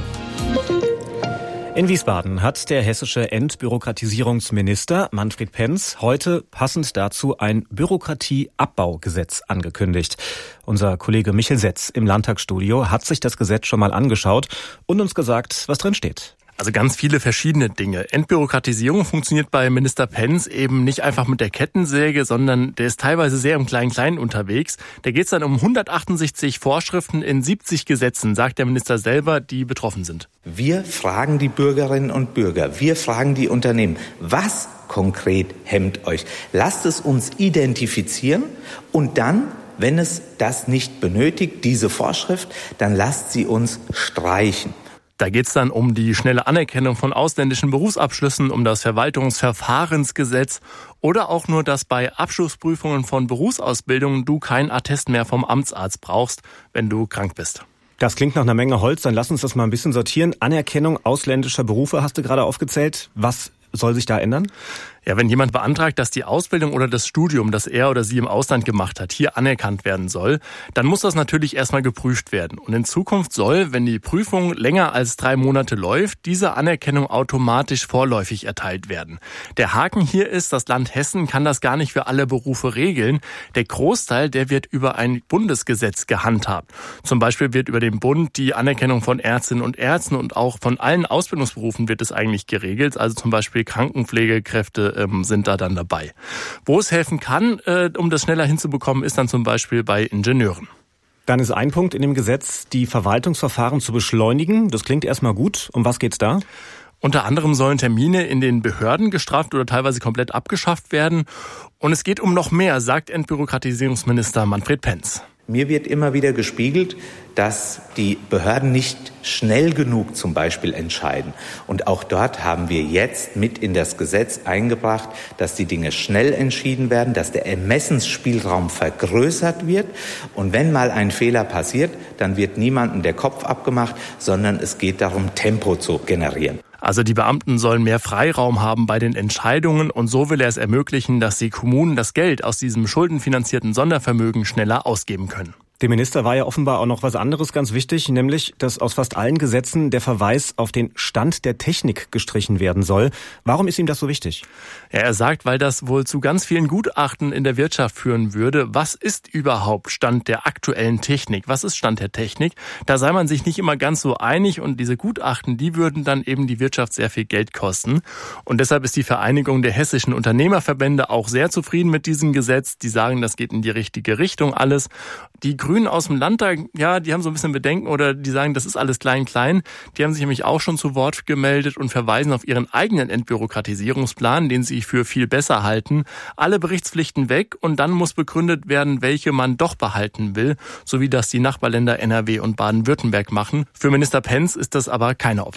In Wiesbaden hat der hessische Entbürokratisierungsminister Manfred Penz heute passend dazu ein Bürokratieabbaugesetz angekündigt. Unser Kollege Michel Setz im Landtagsstudio hat sich das Gesetz schon mal angeschaut und uns gesagt, was drin steht. Also ganz viele verschiedene Dinge. Entbürokratisierung funktioniert bei Minister Penz eben nicht einfach mit der Kettensäge, sondern der ist teilweise sehr im Klein-Klein unterwegs. Da geht es dann um hundertachtundsechzig Vorschriften in siebzig Gesetzen, sagt der Minister selber, die betroffen sind. Wir fragen die Bürgerinnen und Bürger, wir fragen die Unternehmen, was konkret hemmt euch? Lasst es uns identifizieren und dann, wenn es das nicht benötigt, diese Vorschrift, dann lasst sie uns streichen. Da geht's dann um die schnelle Anerkennung von ausländischen Berufsabschlüssen, um das Verwaltungsverfahrensgesetz oder auch nur, dass bei Abschlussprüfungen von Berufsausbildungen du kein Attest mehr vom Amtsarzt brauchst, wenn du krank bist. Das klingt nach einer Menge Holz, dann lass uns das mal ein bisschen sortieren. Anerkennung ausländischer Berufe hast du gerade aufgezählt. Was soll sich da ändern? Ja, wenn jemand beantragt, dass die Ausbildung oder das Studium, das er oder sie im Ausland gemacht hat, hier anerkannt werden soll, dann muss das natürlich erstmal geprüft werden. Und in Zukunft soll, wenn die Prüfung länger als drei Monate läuft, diese Anerkennung automatisch vorläufig erteilt werden. Der Haken hier ist, das Land Hessen kann das gar nicht für alle Berufe regeln. Der Großteil, der wird über ein Bundesgesetz gehandhabt. Zum Beispiel wird über den Bund die Anerkennung von Ärztinnen und Ärzten und auch von allen Ausbildungsberufen wird es eigentlich geregelt. Also zum Beispiel Krankenpflegekräfte sind da dann dabei. Wo es helfen kann, äh, um das schneller hinzubekommen, ist dann zum Beispiel bei Ingenieuren. Dann ist ein Punkt in dem Gesetz, die Verwaltungsverfahren zu beschleunigen. Das klingt erstmal gut. Um was geht's da? Unter anderem sollen Termine in den Behörden gestraft oder teilweise komplett abgeschafft werden. Und es geht um noch mehr, sagt Entbürokratisierungsminister Manfred Penz. Mir wird immer wieder gespiegelt, dass die Behörden nicht schnell genug zum Beispiel entscheiden. Und auch dort haben wir jetzt mit in das Gesetz eingebracht, dass die Dinge schnell entschieden werden, dass der Ermessensspielraum vergrößert wird. Und wenn mal ein Fehler passiert, dann wird niemandem der Kopf abgemacht, sondern es geht darum, Tempo zu generieren. Also die Beamten sollen mehr Freiraum haben bei den Entscheidungen und so will er es ermöglichen, dass die Kommunen das Geld aus diesem schuldenfinanzierten Sondervermögen schneller ausgeben können. Dem Minister war ja offenbar auch noch was anderes ganz wichtig, nämlich, dass aus fast allen Gesetzen der Verweis auf den Stand der Technik gestrichen werden soll. Warum ist ihm das so wichtig? Ja, er sagt, weil das wohl zu ganz vielen Gutachten in der Wirtschaft führen würde. Was ist überhaupt Stand der aktuellen Technik? Was ist Stand der Technik? Da sei man sich nicht immer ganz so einig und diese Gutachten, die würden dann eben die Wirtschaft sehr viel Geld kosten. Und deshalb ist die Vereinigung der hessischen Unternehmerverbände auch sehr zufrieden mit diesem Gesetz. Die sagen, das geht in die richtige Richtung alles. Die Grünen aus dem Landtag, ja, die haben so ein bisschen Bedenken oder die sagen, das ist alles klein-klein. Die haben sich nämlich auch schon zu Wort gemeldet und verweisen auf ihren eigenen Entbürokratisierungsplan, den sie für viel besser halten. Alle Berichtspflichten weg und dann muss begründet werden, welche man doch behalten will, so wie das die Nachbarländer N R W und Baden-Württemberg machen. Für Minister Penz ist das aber keine Option.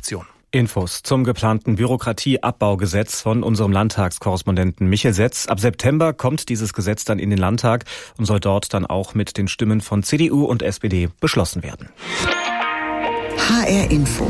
Infos zum geplanten Bürokratieabbaugesetz von unserem Landtagskorrespondenten Michael Setz. Ab September kommt dieses Gesetz dann in den Landtag und soll dort dann auch mit den Stimmen von C D U und S P D beschlossen werden. H R Info.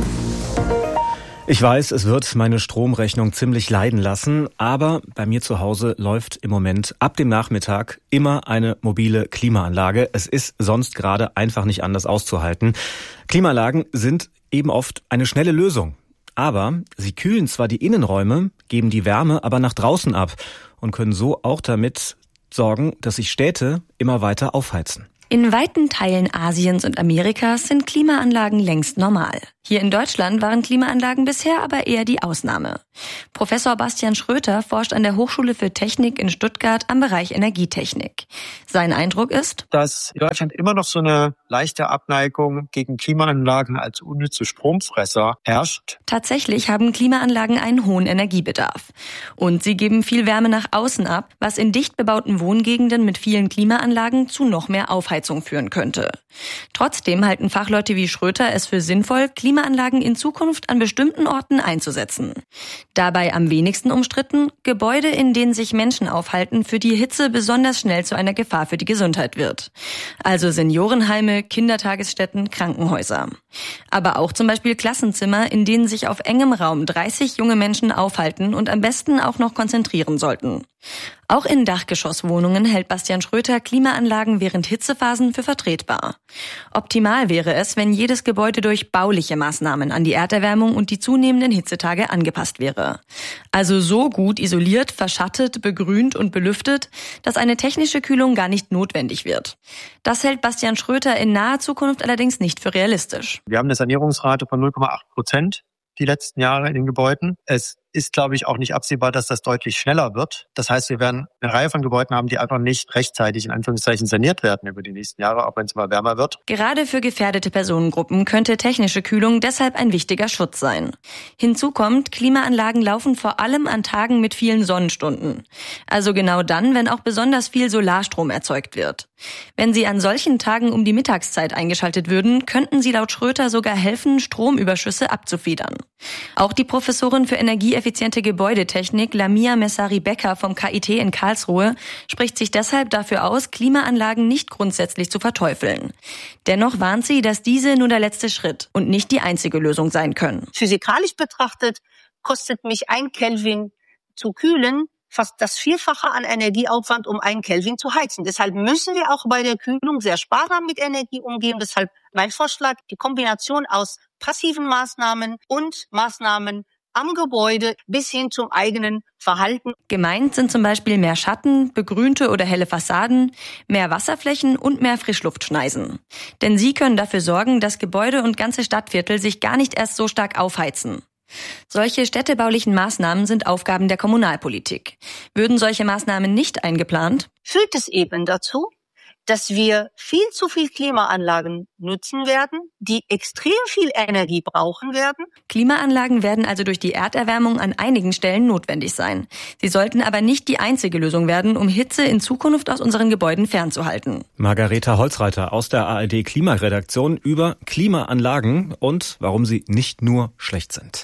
Ich weiß, es wird meine Stromrechnung ziemlich leiden lassen, aber bei mir zu Hause läuft im Moment ab dem Nachmittag immer eine mobile Klimaanlage. Es ist sonst gerade einfach nicht anders auszuhalten. Klimaanlagen sind eben oft eine schnelle Lösung. Aber sie kühlen zwar die Innenräume, geben die Wärme aber nach draußen ab und können so auch damit sorgen, dass sich Städte immer weiter aufheizen. In weiten Teilen Asiens und Amerikas sind Klimaanlagen längst normal. Hier in Deutschland waren Klimaanlagen bisher aber eher die Ausnahme. Professor Bastian Schröter forscht an der Hochschule für Technik in Stuttgart am Bereich Energietechnik. Sein Eindruck ist, dass in Deutschland immer noch so eine leichte Abneigung gegen Klimaanlagen als unnütze Stromfresser herrscht. Tatsächlich haben Klimaanlagen einen hohen Energiebedarf. Und sie geben viel Wärme nach außen ab, was in dicht bebauten Wohngegenden mit vielen Klimaanlagen zu noch mehr Aufheizung führen könnte. Trotzdem halten Fachleute wie Schröter es für sinnvoll, Klimaanlagen in Zukunft an bestimmten Orten einzusetzen. Dabei am wenigsten umstritten Gebäude, in denen sich Menschen aufhalten, für die Hitze besonders schnell zu einer Gefahr für die Gesundheit wird. Also Seniorenheime, Kindertagesstätten, Krankenhäuser. Aber auch zum Beispiel Klassenzimmer, in denen sich auf engem Raum dreißig junge Menschen aufhalten und am besten auch noch konzentrieren sollten. Auch in Dachgeschosswohnungen hält Bastian Schröter Klimaanlagen während Hitzephasen für vertretbar. Optimal wäre es, wenn jedes Gebäude durch bauliche Maßnahmen an die Erderwärmung und die zunehmenden Hitzetage angepasst wäre. Also so gut isoliert, verschattet, begrünt und belüftet, dass eine technische Kühlung gar nicht notwendig wird. Das hält Bastian Schröter in naher Zukunft allerdings nicht für realistisch. Wir haben eine Sanierungsrate von null Komma acht Prozent die letzten Jahre in den Gebäuden. Es ist, glaube ich, auch nicht absehbar, dass das deutlich schneller wird. Das heißt, wir werden eine Reihe von Gebäuden haben, die einfach nicht rechtzeitig in Anführungszeichen saniert werden über die nächsten Jahre, auch wenn es immer wärmer wird. Gerade für gefährdete Personengruppen könnte technische Kühlung deshalb ein wichtiger Schutz sein. Hinzu kommt, Klimaanlagen laufen vor allem an Tagen mit vielen Sonnenstunden. Also genau dann, wenn auch besonders viel Solarstrom erzeugt wird. Wenn sie an solchen Tagen um die Mittagszeit eingeschaltet würden, könnten sie laut Schröter sogar helfen, Stromüberschüsse abzufedern. Auch die Professorin für energieeffiziente Gebäudetechnik Lamia Messari-Becker vom K I T in Karlsruhe spricht sich deshalb dafür aus, Klimaanlagen nicht grundsätzlich zu verteufeln. Dennoch warnt sie, dass diese nur der letzte Schritt und nicht die einzige Lösung sein können. Physikalisch betrachtet kostet mich ein Kelvin zu kühlen fast das Vierfache an Energieaufwand, um einen Kelvin zu heizen. Deshalb müssen wir auch bei der Kühlung sehr sparsam mit Energie umgehen. Deshalb mein Vorschlag, die Kombination aus passiven Maßnahmen und Maßnahmen am Gebäude bis hin zum eigenen Verhalten. Gemeint sind zum Beispiel mehr Schatten, begrünte oder helle Fassaden, mehr Wasserflächen und mehr Frischluftschneisen. Denn sie können dafür sorgen, dass Gebäude und ganze Stadtviertel sich gar nicht erst so stark aufheizen. Solche städtebaulichen Maßnahmen sind Aufgaben der Kommunalpolitik. Würden solche Maßnahmen nicht eingeplant, führt es eben dazu, dass wir viel zu viel Klimaanlagen nutzen werden, die extrem viel Energie brauchen werden. Klimaanlagen werden also durch die Erderwärmung an einigen Stellen notwendig sein. Sie sollten aber nicht die einzige Lösung werden, um Hitze in Zukunft aus unseren Gebäuden fernzuhalten. Margareta Holzreiter aus der A R D Klimaredaktion über Klimaanlagen und warum sie nicht nur schlecht sind.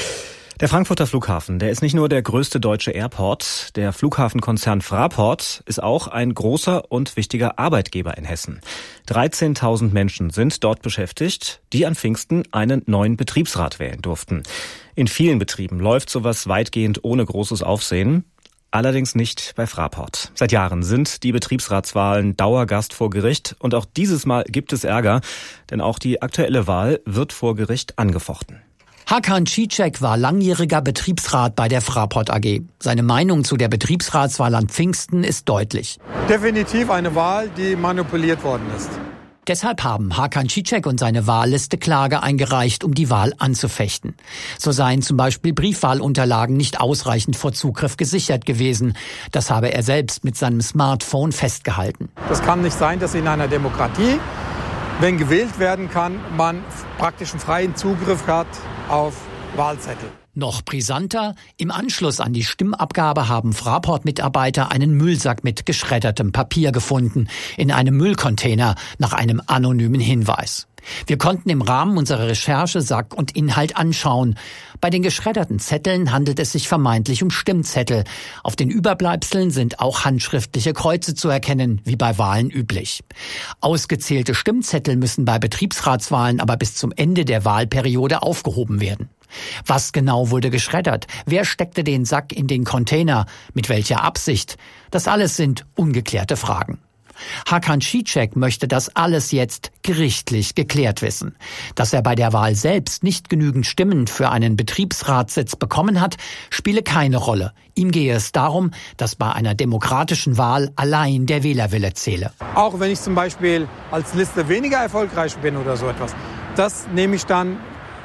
Der Frankfurter Flughafen, der ist nicht nur der größte deutsche Airport, der Flughafenkonzern Fraport ist auch ein großer und wichtiger Arbeitgeber in Hessen. dreizehntausend Menschen sind dort beschäftigt, die an Pfingsten einen neuen Betriebsrat wählen durften. In vielen Betrieben läuft sowas weitgehend ohne großes Aufsehen. Allerdings nicht bei Fraport. Seit Jahren sind die Betriebsratswahlen Dauergast vor Gericht und auch dieses Mal gibt es Ärger, denn auch die aktuelle Wahl wird vor Gericht angefochten. Hakan Cicek war langjähriger Betriebsrat bei der Fraport A G. Seine Meinung zu der Betriebsratswahl an Pfingsten ist deutlich. Definitiv eine Wahl, die manipuliert worden ist. Deshalb haben Hakan Cicek und seine Wahlliste Klage eingereicht, um die Wahl anzufechten. So seien zum Beispiel Briefwahlunterlagen nicht ausreichend vor Zugriff gesichert gewesen. Das habe er selbst mit seinem Smartphone festgehalten. Das kann nicht sein, dass in einer Demokratie, wenn gewählt werden kann, man praktisch einen freien Zugriff hat auf Wahlzettel. Noch brisanter, im Anschluss an die Stimmabgabe haben Fraport-Mitarbeiter einen Müllsack mit geschreddertem Papier gefunden, in einem Müllcontainer, nach einem anonymen Hinweis. Wir konnten im Rahmen unserer Recherche Sack und Inhalt anschauen. Bei den geschredderten Zetteln handelt es sich vermeintlich um Stimmzettel. Auf den Überbleibseln sind auch handschriftliche Kreuze zu erkennen, wie bei Wahlen üblich. Ausgezählte Stimmzettel müssen bei Betriebsratswahlen aber bis zum Ende der Wahlperiode aufgehoben werden. Was genau wurde geschreddert? Wer steckte den Sack in den Container? Mit welcher Absicht? Das alles sind ungeklärte Fragen. Hakan Cicek möchte das alles jetzt gerichtlich geklärt wissen. Dass er bei der Wahl selbst nicht genügend Stimmen für einen Betriebsratssitz bekommen hat, spiele keine Rolle. Ihm gehe es darum, dass bei einer demokratischen Wahl allein der Wählerwille zähle. Auch wenn ich zum Beispiel als Liste weniger erfolgreich bin oder so etwas, das nehme ich dann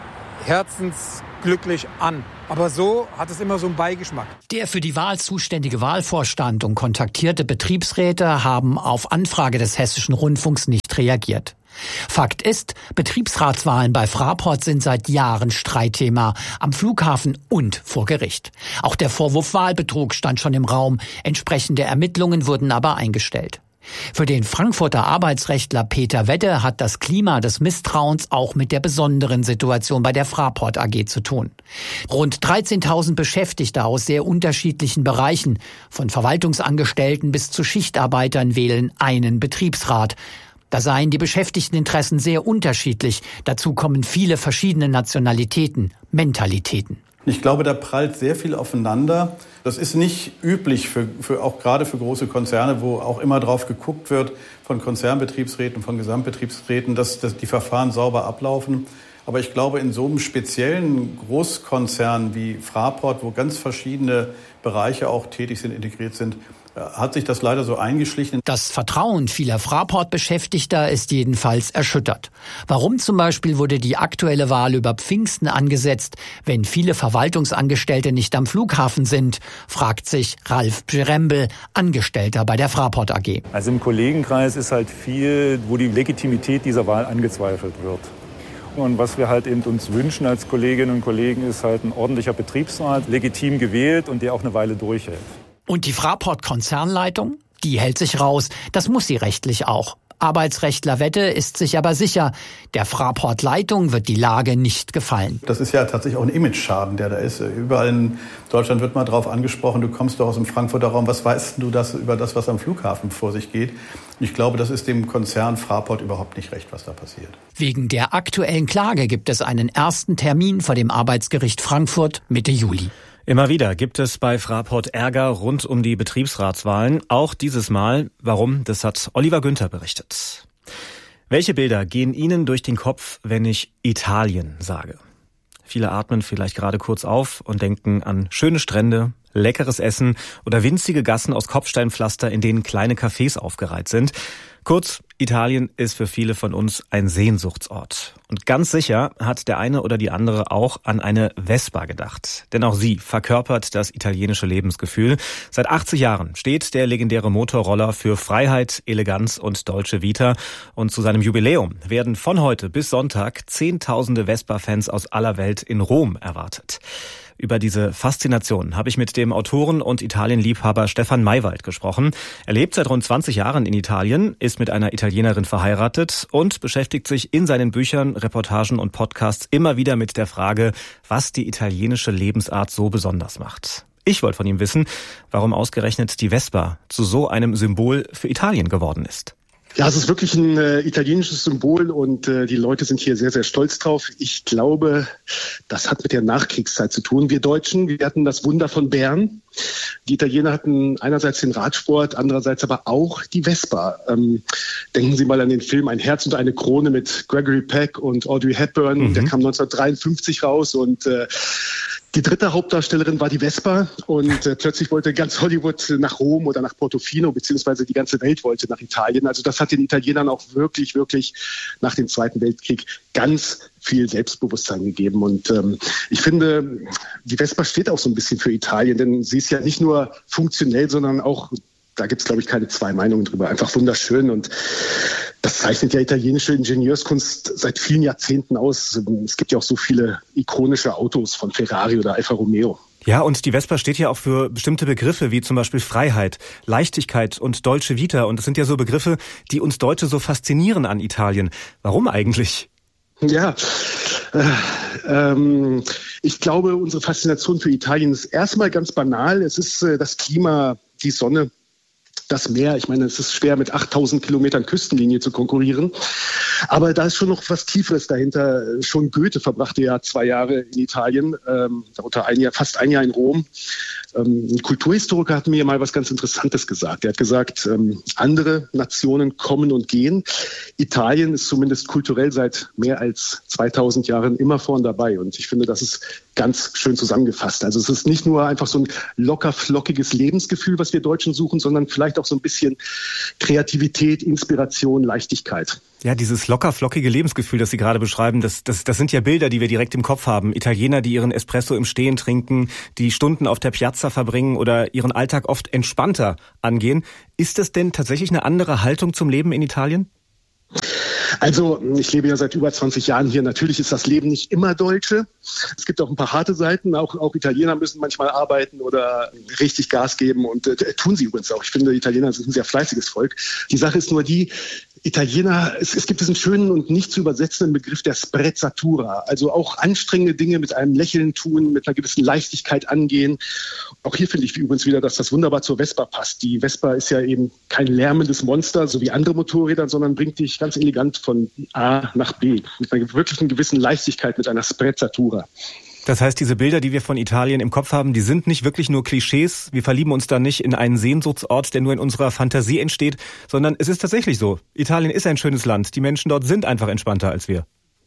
herzensglücklich an. Aber so hat es immer so einen Beigeschmack. Der für die Wahl zuständige Wahlvorstand und kontaktierte Betriebsräte haben auf Anfrage des Hessischen Rundfunks nicht reagiert. Fakt ist, Betriebsratswahlen bei Fraport sind seit Jahren Streitthema, am Flughafen und vor Gericht. Auch der Vorwurf Wahlbetrug stand schon im Raum, entsprechende Ermittlungen wurden aber eingestellt. Für den Frankfurter Arbeitsrechtler Peter Wedde hat das Klima des Misstrauens auch mit der besonderen Situation bei der Fraport A G zu tun. Rund dreizehntausend Beschäftigte aus sehr unterschiedlichen Bereichen, von Verwaltungsangestellten bis zu Schichtarbeitern, wählen einen Betriebsrat. Da seien die Beschäftigteninteressen sehr unterschiedlich. Dazu kommen viele verschiedene Nationalitäten, Mentalitäten. Ich glaube, da prallt sehr viel aufeinander. Das ist nicht üblich, für, für auch gerade für große Konzerne, wo auch immer drauf geguckt wird von Konzernbetriebsräten, von Gesamtbetriebsräten, dass, dass die Verfahren sauber ablaufen. Aber ich glaube, in so einem speziellen Großkonzern wie Fraport, wo ganz verschiedene Bereiche auch tätig sind, integriert sind, hat sich das leider so eingeschlichen. Das Vertrauen vieler Fraport-Beschäftigter ist jedenfalls erschüttert. Warum zum Beispiel wurde die aktuelle Wahl über Pfingsten angesetzt, wenn viele Verwaltungsangestellte nicht am Flughafen sind, fragt sich Ralf Pschyrembel, Angestellter bei der Fraport A G. Also im Kollegenkreis ist halt viel, wo die Legitimität dieser Wahl angezweifelt wird. Und was wir halt eben uns wünschen als Kolleginnen und Kollegen ist halt ein ordentlicher Betriebsrat, legitim gewählt und der auch eine Weile durchhält. Und die Fraport-Konzernleitung? Die hält sich raus. Das muss sie rechtlich auch. Arbeitsrechtler Wedde ist sich aber sicher, der Fraport-Leitung wird die Lage nicht gefallen. Das ist ja tatsächlich auch ein Image-Schaden, der da ist. Überall in Deutschland wird mal drauf angesprochen, du kommst doch aus dem Frankfurter Raum, was weißt du das über das, was am Flughafen vor sich geht? Und ich glaube, das ist dem Konzern Fraport überhaupt nicht recht, was da passiert. Wegen der aktuellen Klage gibt es einen ersten Termin vor dem Arbeitsgericht Frankfurt Mitte Juli. Immer wieder gibt es bei Fraport Ärger rund um die Betriebsratswahlen. Auch dieses Mal. Warum? Das hat Oliver Günther berichtet. Welche Bilder gehen Ihnen durch den Kopf, wenn ich Italien sage? Viele atmen vielleicht gerade kurz auf und denken an schöne Strände, leckeres Essen oder winzige Gassen aus Kopfsteinpflaster, in denen kleine Cafés aufgereiht sind. Kurz, Italien ist für viele von uns ein Sehnsuchtsort. Und ganz sicher hat der eine oder die andere auch an eine Vespa gedacht. Denn auch sie verkörpert das italienische Lebensgefühl. Seit achtzig Jahren steht der legendäre Motorroller für Freiheit, Eleganz und Dolce Vita. Und zu seinem Jubiläum werden von heute bis Sonntag Zehntausende Vespa-Fans aus aller Welt in Rom erwartet. Über diese Faszination habe ich mit dem Autoren und Italienliebhaber Stefan Maywald gesprochen. Er lebt seit rund zwanzig Jahren in Italien, ist mit einer Italienerin verheiratet und beschäftigt sich in seinen Büchern, Reportagen und Podcasts immer wieder mit der Frage, was die italienische Lebensart so besonders macht. Ich wollte von ihm wissen, warum ausgerechnet die Vespa zu so einem Symbol für Italien geworden ist. Ja, es ist wirklich ein äh, italienisches Symbol und äh, die Leute sind hier sehr, sehr stolz drauf. Ich glaube, das hat mit der Nachkriegszeit zu tun. Wir Deutschen, wir hatten das Wunder von Bern. Die Italiener hatten einerseits den Radsport, andererseits aber auch die Vespa. Ähm, denken Sie mal an den Film Ein Herz und eine Krone mit Gregory Peck und Audrey Hepburn. Mhm. Der kam neunzehnhundertdreiundfünfzig raus und äh, die dritte Hauptdarstellerin war die Vespa und äh, plötzlich wollte ganz Hollywood nach Rom oder nach Portofino, beziehungsweise die ganze Welt wollte nach Italien. Also das hat den Italienern auch wirklich, wirklich nach dem Zweiten Weltkrieg ganz viel Selbstbewusstsein gegeben. Und ähm, ich finde, die Vespa steht auch so ein bisschen für Italien, denn sie ist ja nicht nur funktionell, sondern auch da gibt es, glaube ich, keine zwei Meinungen drüber. Einfach wunderschön und das zeichnet ja italienische Ingenieurskunst seit vielen Jahrzehnten aus. Es gibt ja auch so viele ikonische Autos von Ferrari oder Alfa Romeo. Ja, und die Vespa steht ja auch für bestimmte Begriffe, wie zum Beispiel Freiheit, Leichtigkeit und Dolce Vita. Und das sind ja so Begriffe, die uns Deutsche so faszinieren an Italien. Warum eigentlich? Ja, äh, ähm, ich glaube, unsere Faszination für Italien ist erstmal ganz banal. Es ist äh, das Klima, die Sonne, das Meer. Ich meine, es ist schwer, mit achttausend Kilometern Küstenlinie zu konkurrieren. Aber da ist schon noch was Tieferes dahinter. Schon Goethe verbrachte ja zwei Jahre in Italien, ähm, darunter ein Jahr, fast ein Jahr in Rom. Ähm, ein Kulturhistoriker hat mir mal was ganz Interessantes gesagt. Er hat gesagt, ähm, andere Nationen kommen und gehen. Italien ist zumindest kulturell seit mehr als zweitausend Jahren immer vorn dabei. Und ich finde, das ist ganz schön zusammengefasst. Also es ist nicht nur einfach so ein locker flockiges Lebensgefühl, was wir Deutschen suchen, sondern vielleicht auch so ein bisschen Kreativität, Inspiration, Leichtigkeit. Ja, dieses locker flockige Lebensgefühl, das Sie gerade beschreiben, das, das, das sind ja Bilder, die wir direkt im Kopf haben. Italiener, die ihren Espresso im Stehen trinken, die Stunden auf der Piazza verbringen oder ihren Alltag oft entspannter angehen. Ist das denn tatsächlich eine andere Haltung zum Leben in Italien? Also ich lebe ja seit über zwanzig Jahren hier. Natürlich ist das Leben nicht immer Deutsche. Es gibt auch ein paar harte Seiten. Auch, auch Italiener müssen manchmal arbeiten oder richtig Gas geben. Und äh, tun sie übrigens auch. Ich finde, Italiener sind ein sehr fleißiges Volk. Die Sache ist nur die, Italiener, es, es gibt diesen schönen und nicht zu übersetzenden Begriff der Sprezzatura. Also auch anstrengende Dinge mit einem Lächeln tun, mit einer gewissen Leichtigkeit angehen. Auch hier finde ich übrigens wieder, dass das wunderbar zur Vespa passt. Die Vespa ist ja eben kein lärmendes Monster, so wie andere Motorräder, sondern bringt dich ganz elegant von A nach B. Mit einer wirklichen gewissen Leichtigkeit, mit einer Sprezzatura. Das heißt, diese Bilder, die wir von Italien im Kopf haben, die sind nicht wirklich nur Klischees. Wir verlieben uns da nicht in einen Sehnsuchtsort, der nur in unserer Fantasie entsteht, sondern es ist tatsächlich so. Italien ist ein schönes Land. Die Menschen dort sind einfach entspannter als wir.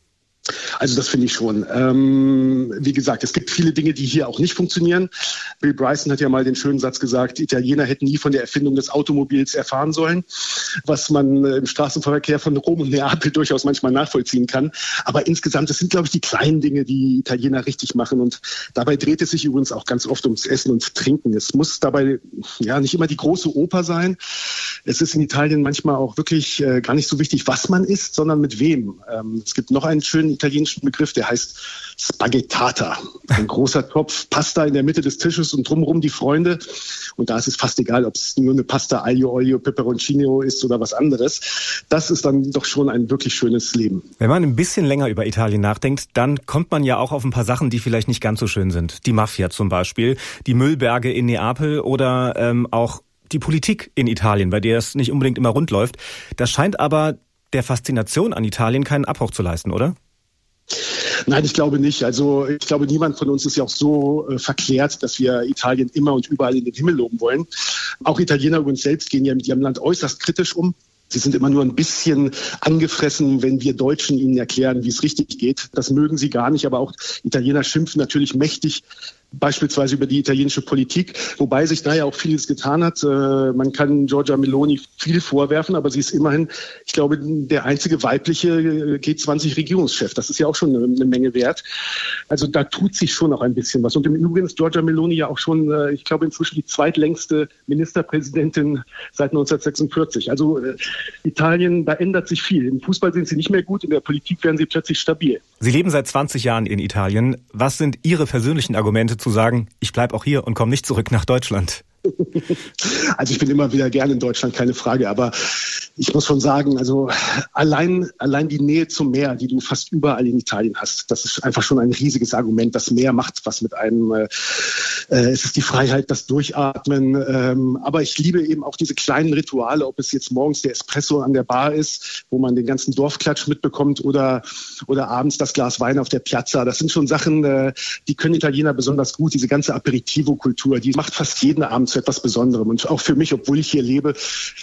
Also das finde ich schon. Ähm, wie gesagt, es gibt viele Dinge, die hier auch nicht funktionieren. Bill Bryson hat ja mal den schönen Satz gesagt, Italiener hätten nie von der Erfindung des Automobils erfahren sollen, was man im Straßenverkehr von Rom und Neapel durchaus manchmal nachvollziehen kann. Aber insgesamt, das sind, glaube ich, die kleinen Dinge, die Italiener richtig machen. Und dabei dreht es sich übrigens auch ganz oft ums Essen und Trinken. Es muss dabei ja nicht immer die große Oper sein. Es ist in Italien manchmal auch wirklich äh, gar nicht so wichtig, was man isst, sondern mit wem. Ähm, es gibt noch einen schönen italienischen Begriff, der heißt Spaghettata. Ein großer Topf Pasta in der Mitte des Tisches und drumherum die Freunde. Und da ist es fast egal, ob es nur eine Pasta Aglio Olio Peperoncino ist oder was anderes. Das ist dann doch schon ein wirklich schönes Leben. Wenn man ein bisschen länger über Italien nachdenkt, dann kommt man ja auch auf ein paar Sachen, die vielleicht nicht ganz so schön sind. Die Mafia zum Beispiel, die Müllberge in Neapel oder ähm, auch die Politik in Italien, bei der es nicht unbedingt immer rund läuft. Das scheint aber der Faszination an Italien keinen Abbruch zu leisten, oder? Nein, ich glaube nicht. Also ich glaube, niemand von uns ist ja auch so äh, verklärt, dass wir Italien immer und überall in den Himmel loben wollen. Auch Italiener übrigens selbst gehen ja mit ihrem Land äußerst kritisch um. Sie sind immer nur ein bisschen angefressen, wenn wir Deutschen ihnen erklären, wie es richtig geht. Das mögen sie gar nicht, aber auch Italiener schimpfen natürlich mächtig, beispielsweise über die italienische Politik, wobei sich da ja auch vieles getan hat. Man kann Giorgia Meloni viel vorwerfen, aber sie ist immerhin, ich glaube, der einzige weibliche G zwanzig Regierungschef. Das ist ja auch schon eine Menge wert. Also da tut sich schon auch ein bisschen was. Und im Übrigen ist Giorgia Meloni ja auch schon, ich glaube, inzwischen die zweitlängste Ministerpräsidentin seit neunzehnhundertsechsundvierzig. Also Italien, da ändert sich viel. Im Fußball sind sie nicht mehr gut, in der Politik werden sie plötzlich stabil. Sie leben seit zwanzig Jahren in Italien. Was sind Ihre persönlichen Argumente zu sagen, ich bleibe auch hier und komme nicht zurück nach Deutschland? Also ich bin immer wieder gerne in Deutschland, keine Frage. Aber ich muss schon sagen, also allein, allein die Nähe zum Meer, die du fast überall in Italien hast, das ist einfach schon ein riesiges Argument. Das Meer macht was mit einem. Äh, es ist die Freiheit, das Durchatmen. Ähm, aber ich liebe eben auch diese kleinen Rituale, ob es jetzt morgens der Espresso an der Bar ist, wo man den ganzen Dorfklatsch mitbekommt, oder, oder abends das Glas Wein auf der Piazza. Das sind schon Sachen, äh, die können Italiener besonders gut. Diese ganze Aperitivo-Kultur, die macht fast jeden Abend zu etwas Besonderem. Und auch für mich, obwohl ich hier lebe,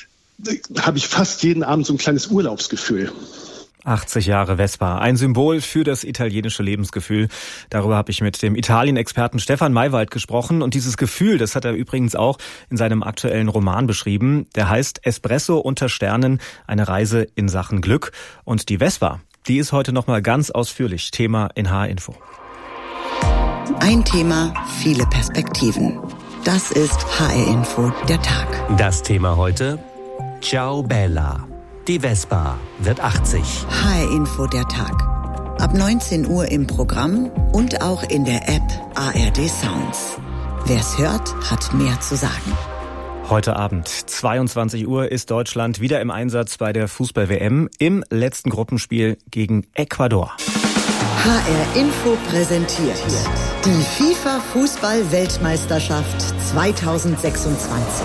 habe ich fast jeden Abend so ein kleines Urlaubsgefühl. achtzig Jahre Vespa, ein Symbol für das italienische Lebensgefühl. Darüber habe ich mit dem Italien-Experten Stefan Maywald gesprochen. Und dieses Gefühl, das hat er übrigens auch in seinem aktuellen Roman beschrieben. Der heißt Espresso unter Sternen, eine Reise in Sachen Glück. Und die Vespa, die ist heute nochmal ganz ausführlich Thema in H R Info. Ein Thema, viele Perspektiven. Das ist H R Info der Tag. Das Thema heute: Ciao Bella. Die Vespa wird achtzig. H R Info der Tag. Ab neunzehn Uhr im Programm und auch in der App A R D Sounds. Wer's hört, hat mehr zu sagen. Heute Abend, zweiundzwanzig Uhr, ist Deutschland wieder im Einsatz bei der Fußball-W M im letzten Gruppenspiel gegen Ecuador. H R Info präsentiert die FIFA-Fußball-Weltmeisterschaft zweitausendsechsundzwanzig.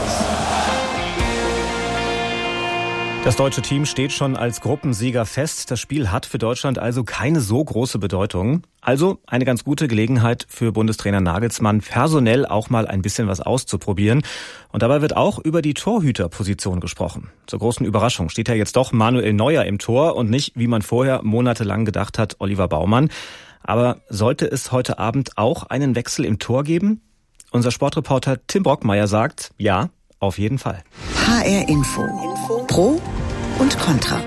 Das deutsche Team steht schon als Gruppensieger fest. Das Spiel hat für Deutschland also keine so große Bedeutung. Also eine ganz gute Gelegenheit für Bundestrainer Nagelsmann, personell auch mal ein bisschen was auszuprobieren. Und dabei wird auch über die Torhüterposition gesprochen. Zur großen Überraschung steht ja jetzt doch Manuel Neuer im Tor und nicht, wie man vorher monatelang gedacht hat, Oliver Baumann. Aber sollte es heute Abend auch einen Wechsel im Tor geben? Unser Sportreporter Tim Brockmeier sagt, ja, auf jeden Fall. H R Info. Pro und Contra.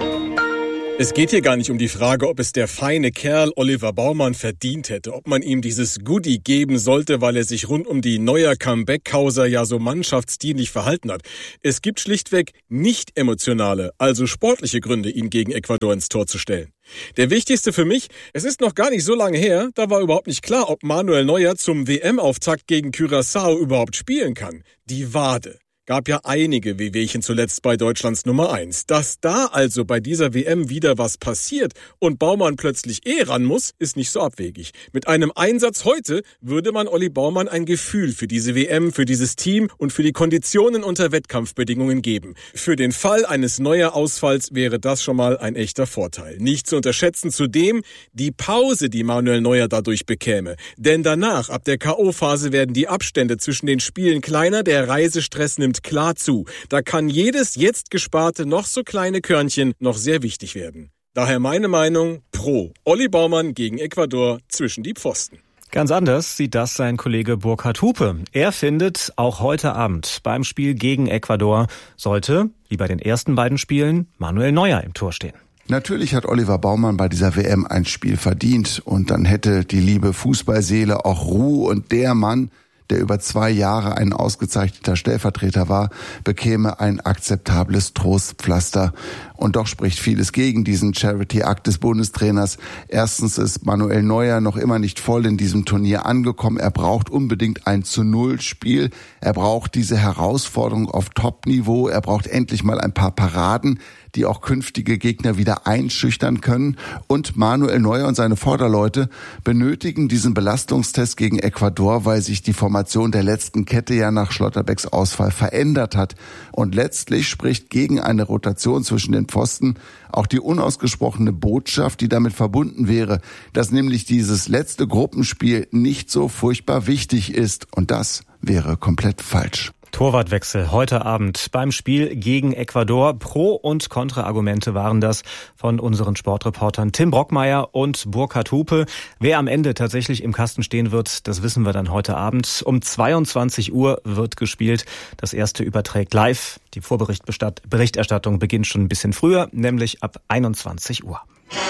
Es geht hier gar nicht um die Frage, ob es der feine Kerl Oliver Baumann verdient hätte, ob man ihm dieses Goodie geben sollte, weil er sich rund um die Neuer Comeback-Causa ja so mannschaftsdienlich verhalten hat. Es gibt schlichtweg nicht emotionale, also sportliche Gründe, ihn gegen Ecuador ins Tor zu stellen. Der wichtigste für mich: Es ist noch gar nicht so lange her, da war überhaupt nicht klar, ob Manuel Neuer zum W M-Auftakt gegen Curaçao überhaupt spielen kann. Die Wade. Gab ja einige Wehwehchen zuletzt bei Deutschlands Nummer eins. Dass da also bei dieser W M wieder was passiert und Baumann plötzlich eh ran muss, ist nicht so abwegig. Mit einem Einsatz heute würde man Olli Baumann ein Gefühl für diese W M, für dieses Team und für die Konditionen unter Wettkampfbedingungen geben. Für den Fall eines Neuer-Ausfalls wäre das schon mal ein echter Vorteil. Nicht zu unterschätzen zudem die Pause, die Manuel Neuer dadurch bekäme. Denn danach, ab der K O-Phase, werden die Abstände zwischen den Spielen kleiner, der Reisestress nimmt klar zu. Da kann jedes jetzt gesparte, noch so kleine Körnchen noch sehr wichtig werden. Daher meine Meinung: pro Olli Baumann gegen Ecuador zwischen die Pfosten. Ganz anders sieht das sein Kollege Burkhard Hupe. Er findet, auch heute Abend beim Spiel gegen Ecuador sollte, wie bei den ersten beiden Spielen, Manuel Neuer im Tor stehen. Natürlich hat Oliver Baumann bei dieser W M ein Spiel verdient und dann hätte die liebe Fußballseele auch Ruhe und der Mann, der über zwei Jahre ein ausgezeichneter Stellvertreter war, bekäme ein akzeptables Trostpflaster. Und doch spricht vieles gegen diesen Charity-Akt des Bundestrainers. Erstens ist Manuel Neuer noch immer nicht voll in diesem Turnier angekommen. Er braucht unbedingt ein zu Null Spiel. Er braucht diese Herausforderung auf Top-Niveau. Er braucht endlich mal ein paar Paraden, die auch künftige Gegner wieder einschüchtern können. Und Manuel Neuer und seine Vorderleute benötigen diesen Belastungstest gegen Ecuador, weil sich die Formation der letzten Kette ja nach Schlotterbecks Ausfall verändert hat. Und letztlich spricht gegen eine Rotation zwischen den Pfosten auch die unausgesprochene Botschaft, die damit verbunden wäre, dass nämlich dieses letzte Gruppenspiel nicht so furchtbar wichtig ist. Und das wäre komplett falsch. Torwartwechsel heute Abend beim Spiel gegen Ecuador. Pro- und Kontraargumente waren das von unseren Sportreportern Tim Brockmeier und Burkhard Hupe. Wer am Ende tatsächlich im Kasten stehen wird, das wissen wir dann heute Abend. Um zweiundzwanzig Uhr wird gespielt. Das erste überträgt live. Die Vorberichterstattung beginnt schon ein bisschen früher, nämlich ab einundzwanzig Uhr.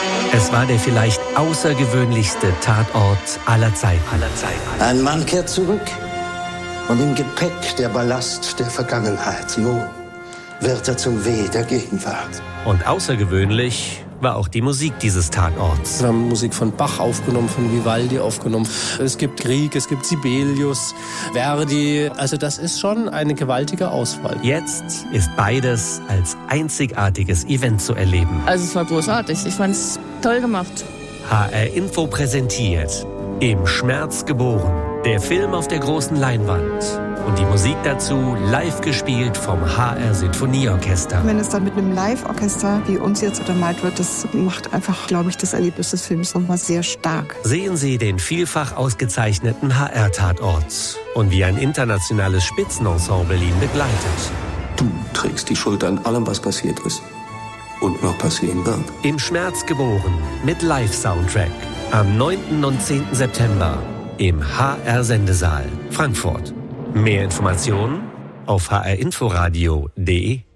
Es war der vielleicht außergewöhnlichste Tatort aller Zeiten. Aller Zeiten. Ein Mann kehrt zurück. Und im Gepäck der Ballast der Vergangenheit. Nun wird er zum Weh der Gegenwart. Und außergewöhnlich war auch die Musik dieses Tatorts. Wir haben Musik von Bach aufgenommen, von Vivaldi aufgenommen. Es gibt Grieg, es gibt Sibelius, Verdi. Also das ist schon eine gewaltige Auswahl. Jetzt ist beides als einzigartiges Event zu erleben. Also es war großartig. Ich fand es toll gemacht. H R Info präsentiert Im Schmerz geboren. Der Film auf der großen Leinwand und die Musik dazu live gespielt vom H R Sinfonieorchester. Wenn es dann mit einem Live-Orchester wie uns jetzt untermalt wird, das macht einfach, glaube ich, das Erlebnis des Films nochmal sehr stark. Sehen Sie den vielfach ausgezeichneten H R-Tatort und wie ein internationales Spitzenensemble ihn begleitet. Du trägst die Schuld an allem, was passiert ist und noch passieren wird. Im Schmerz geboren mit Live-Soundtrack am neunten und zehnten September. Im H R-Sendesaal Frankfurt. Mehr Informationen auf h r inforadio punkt de.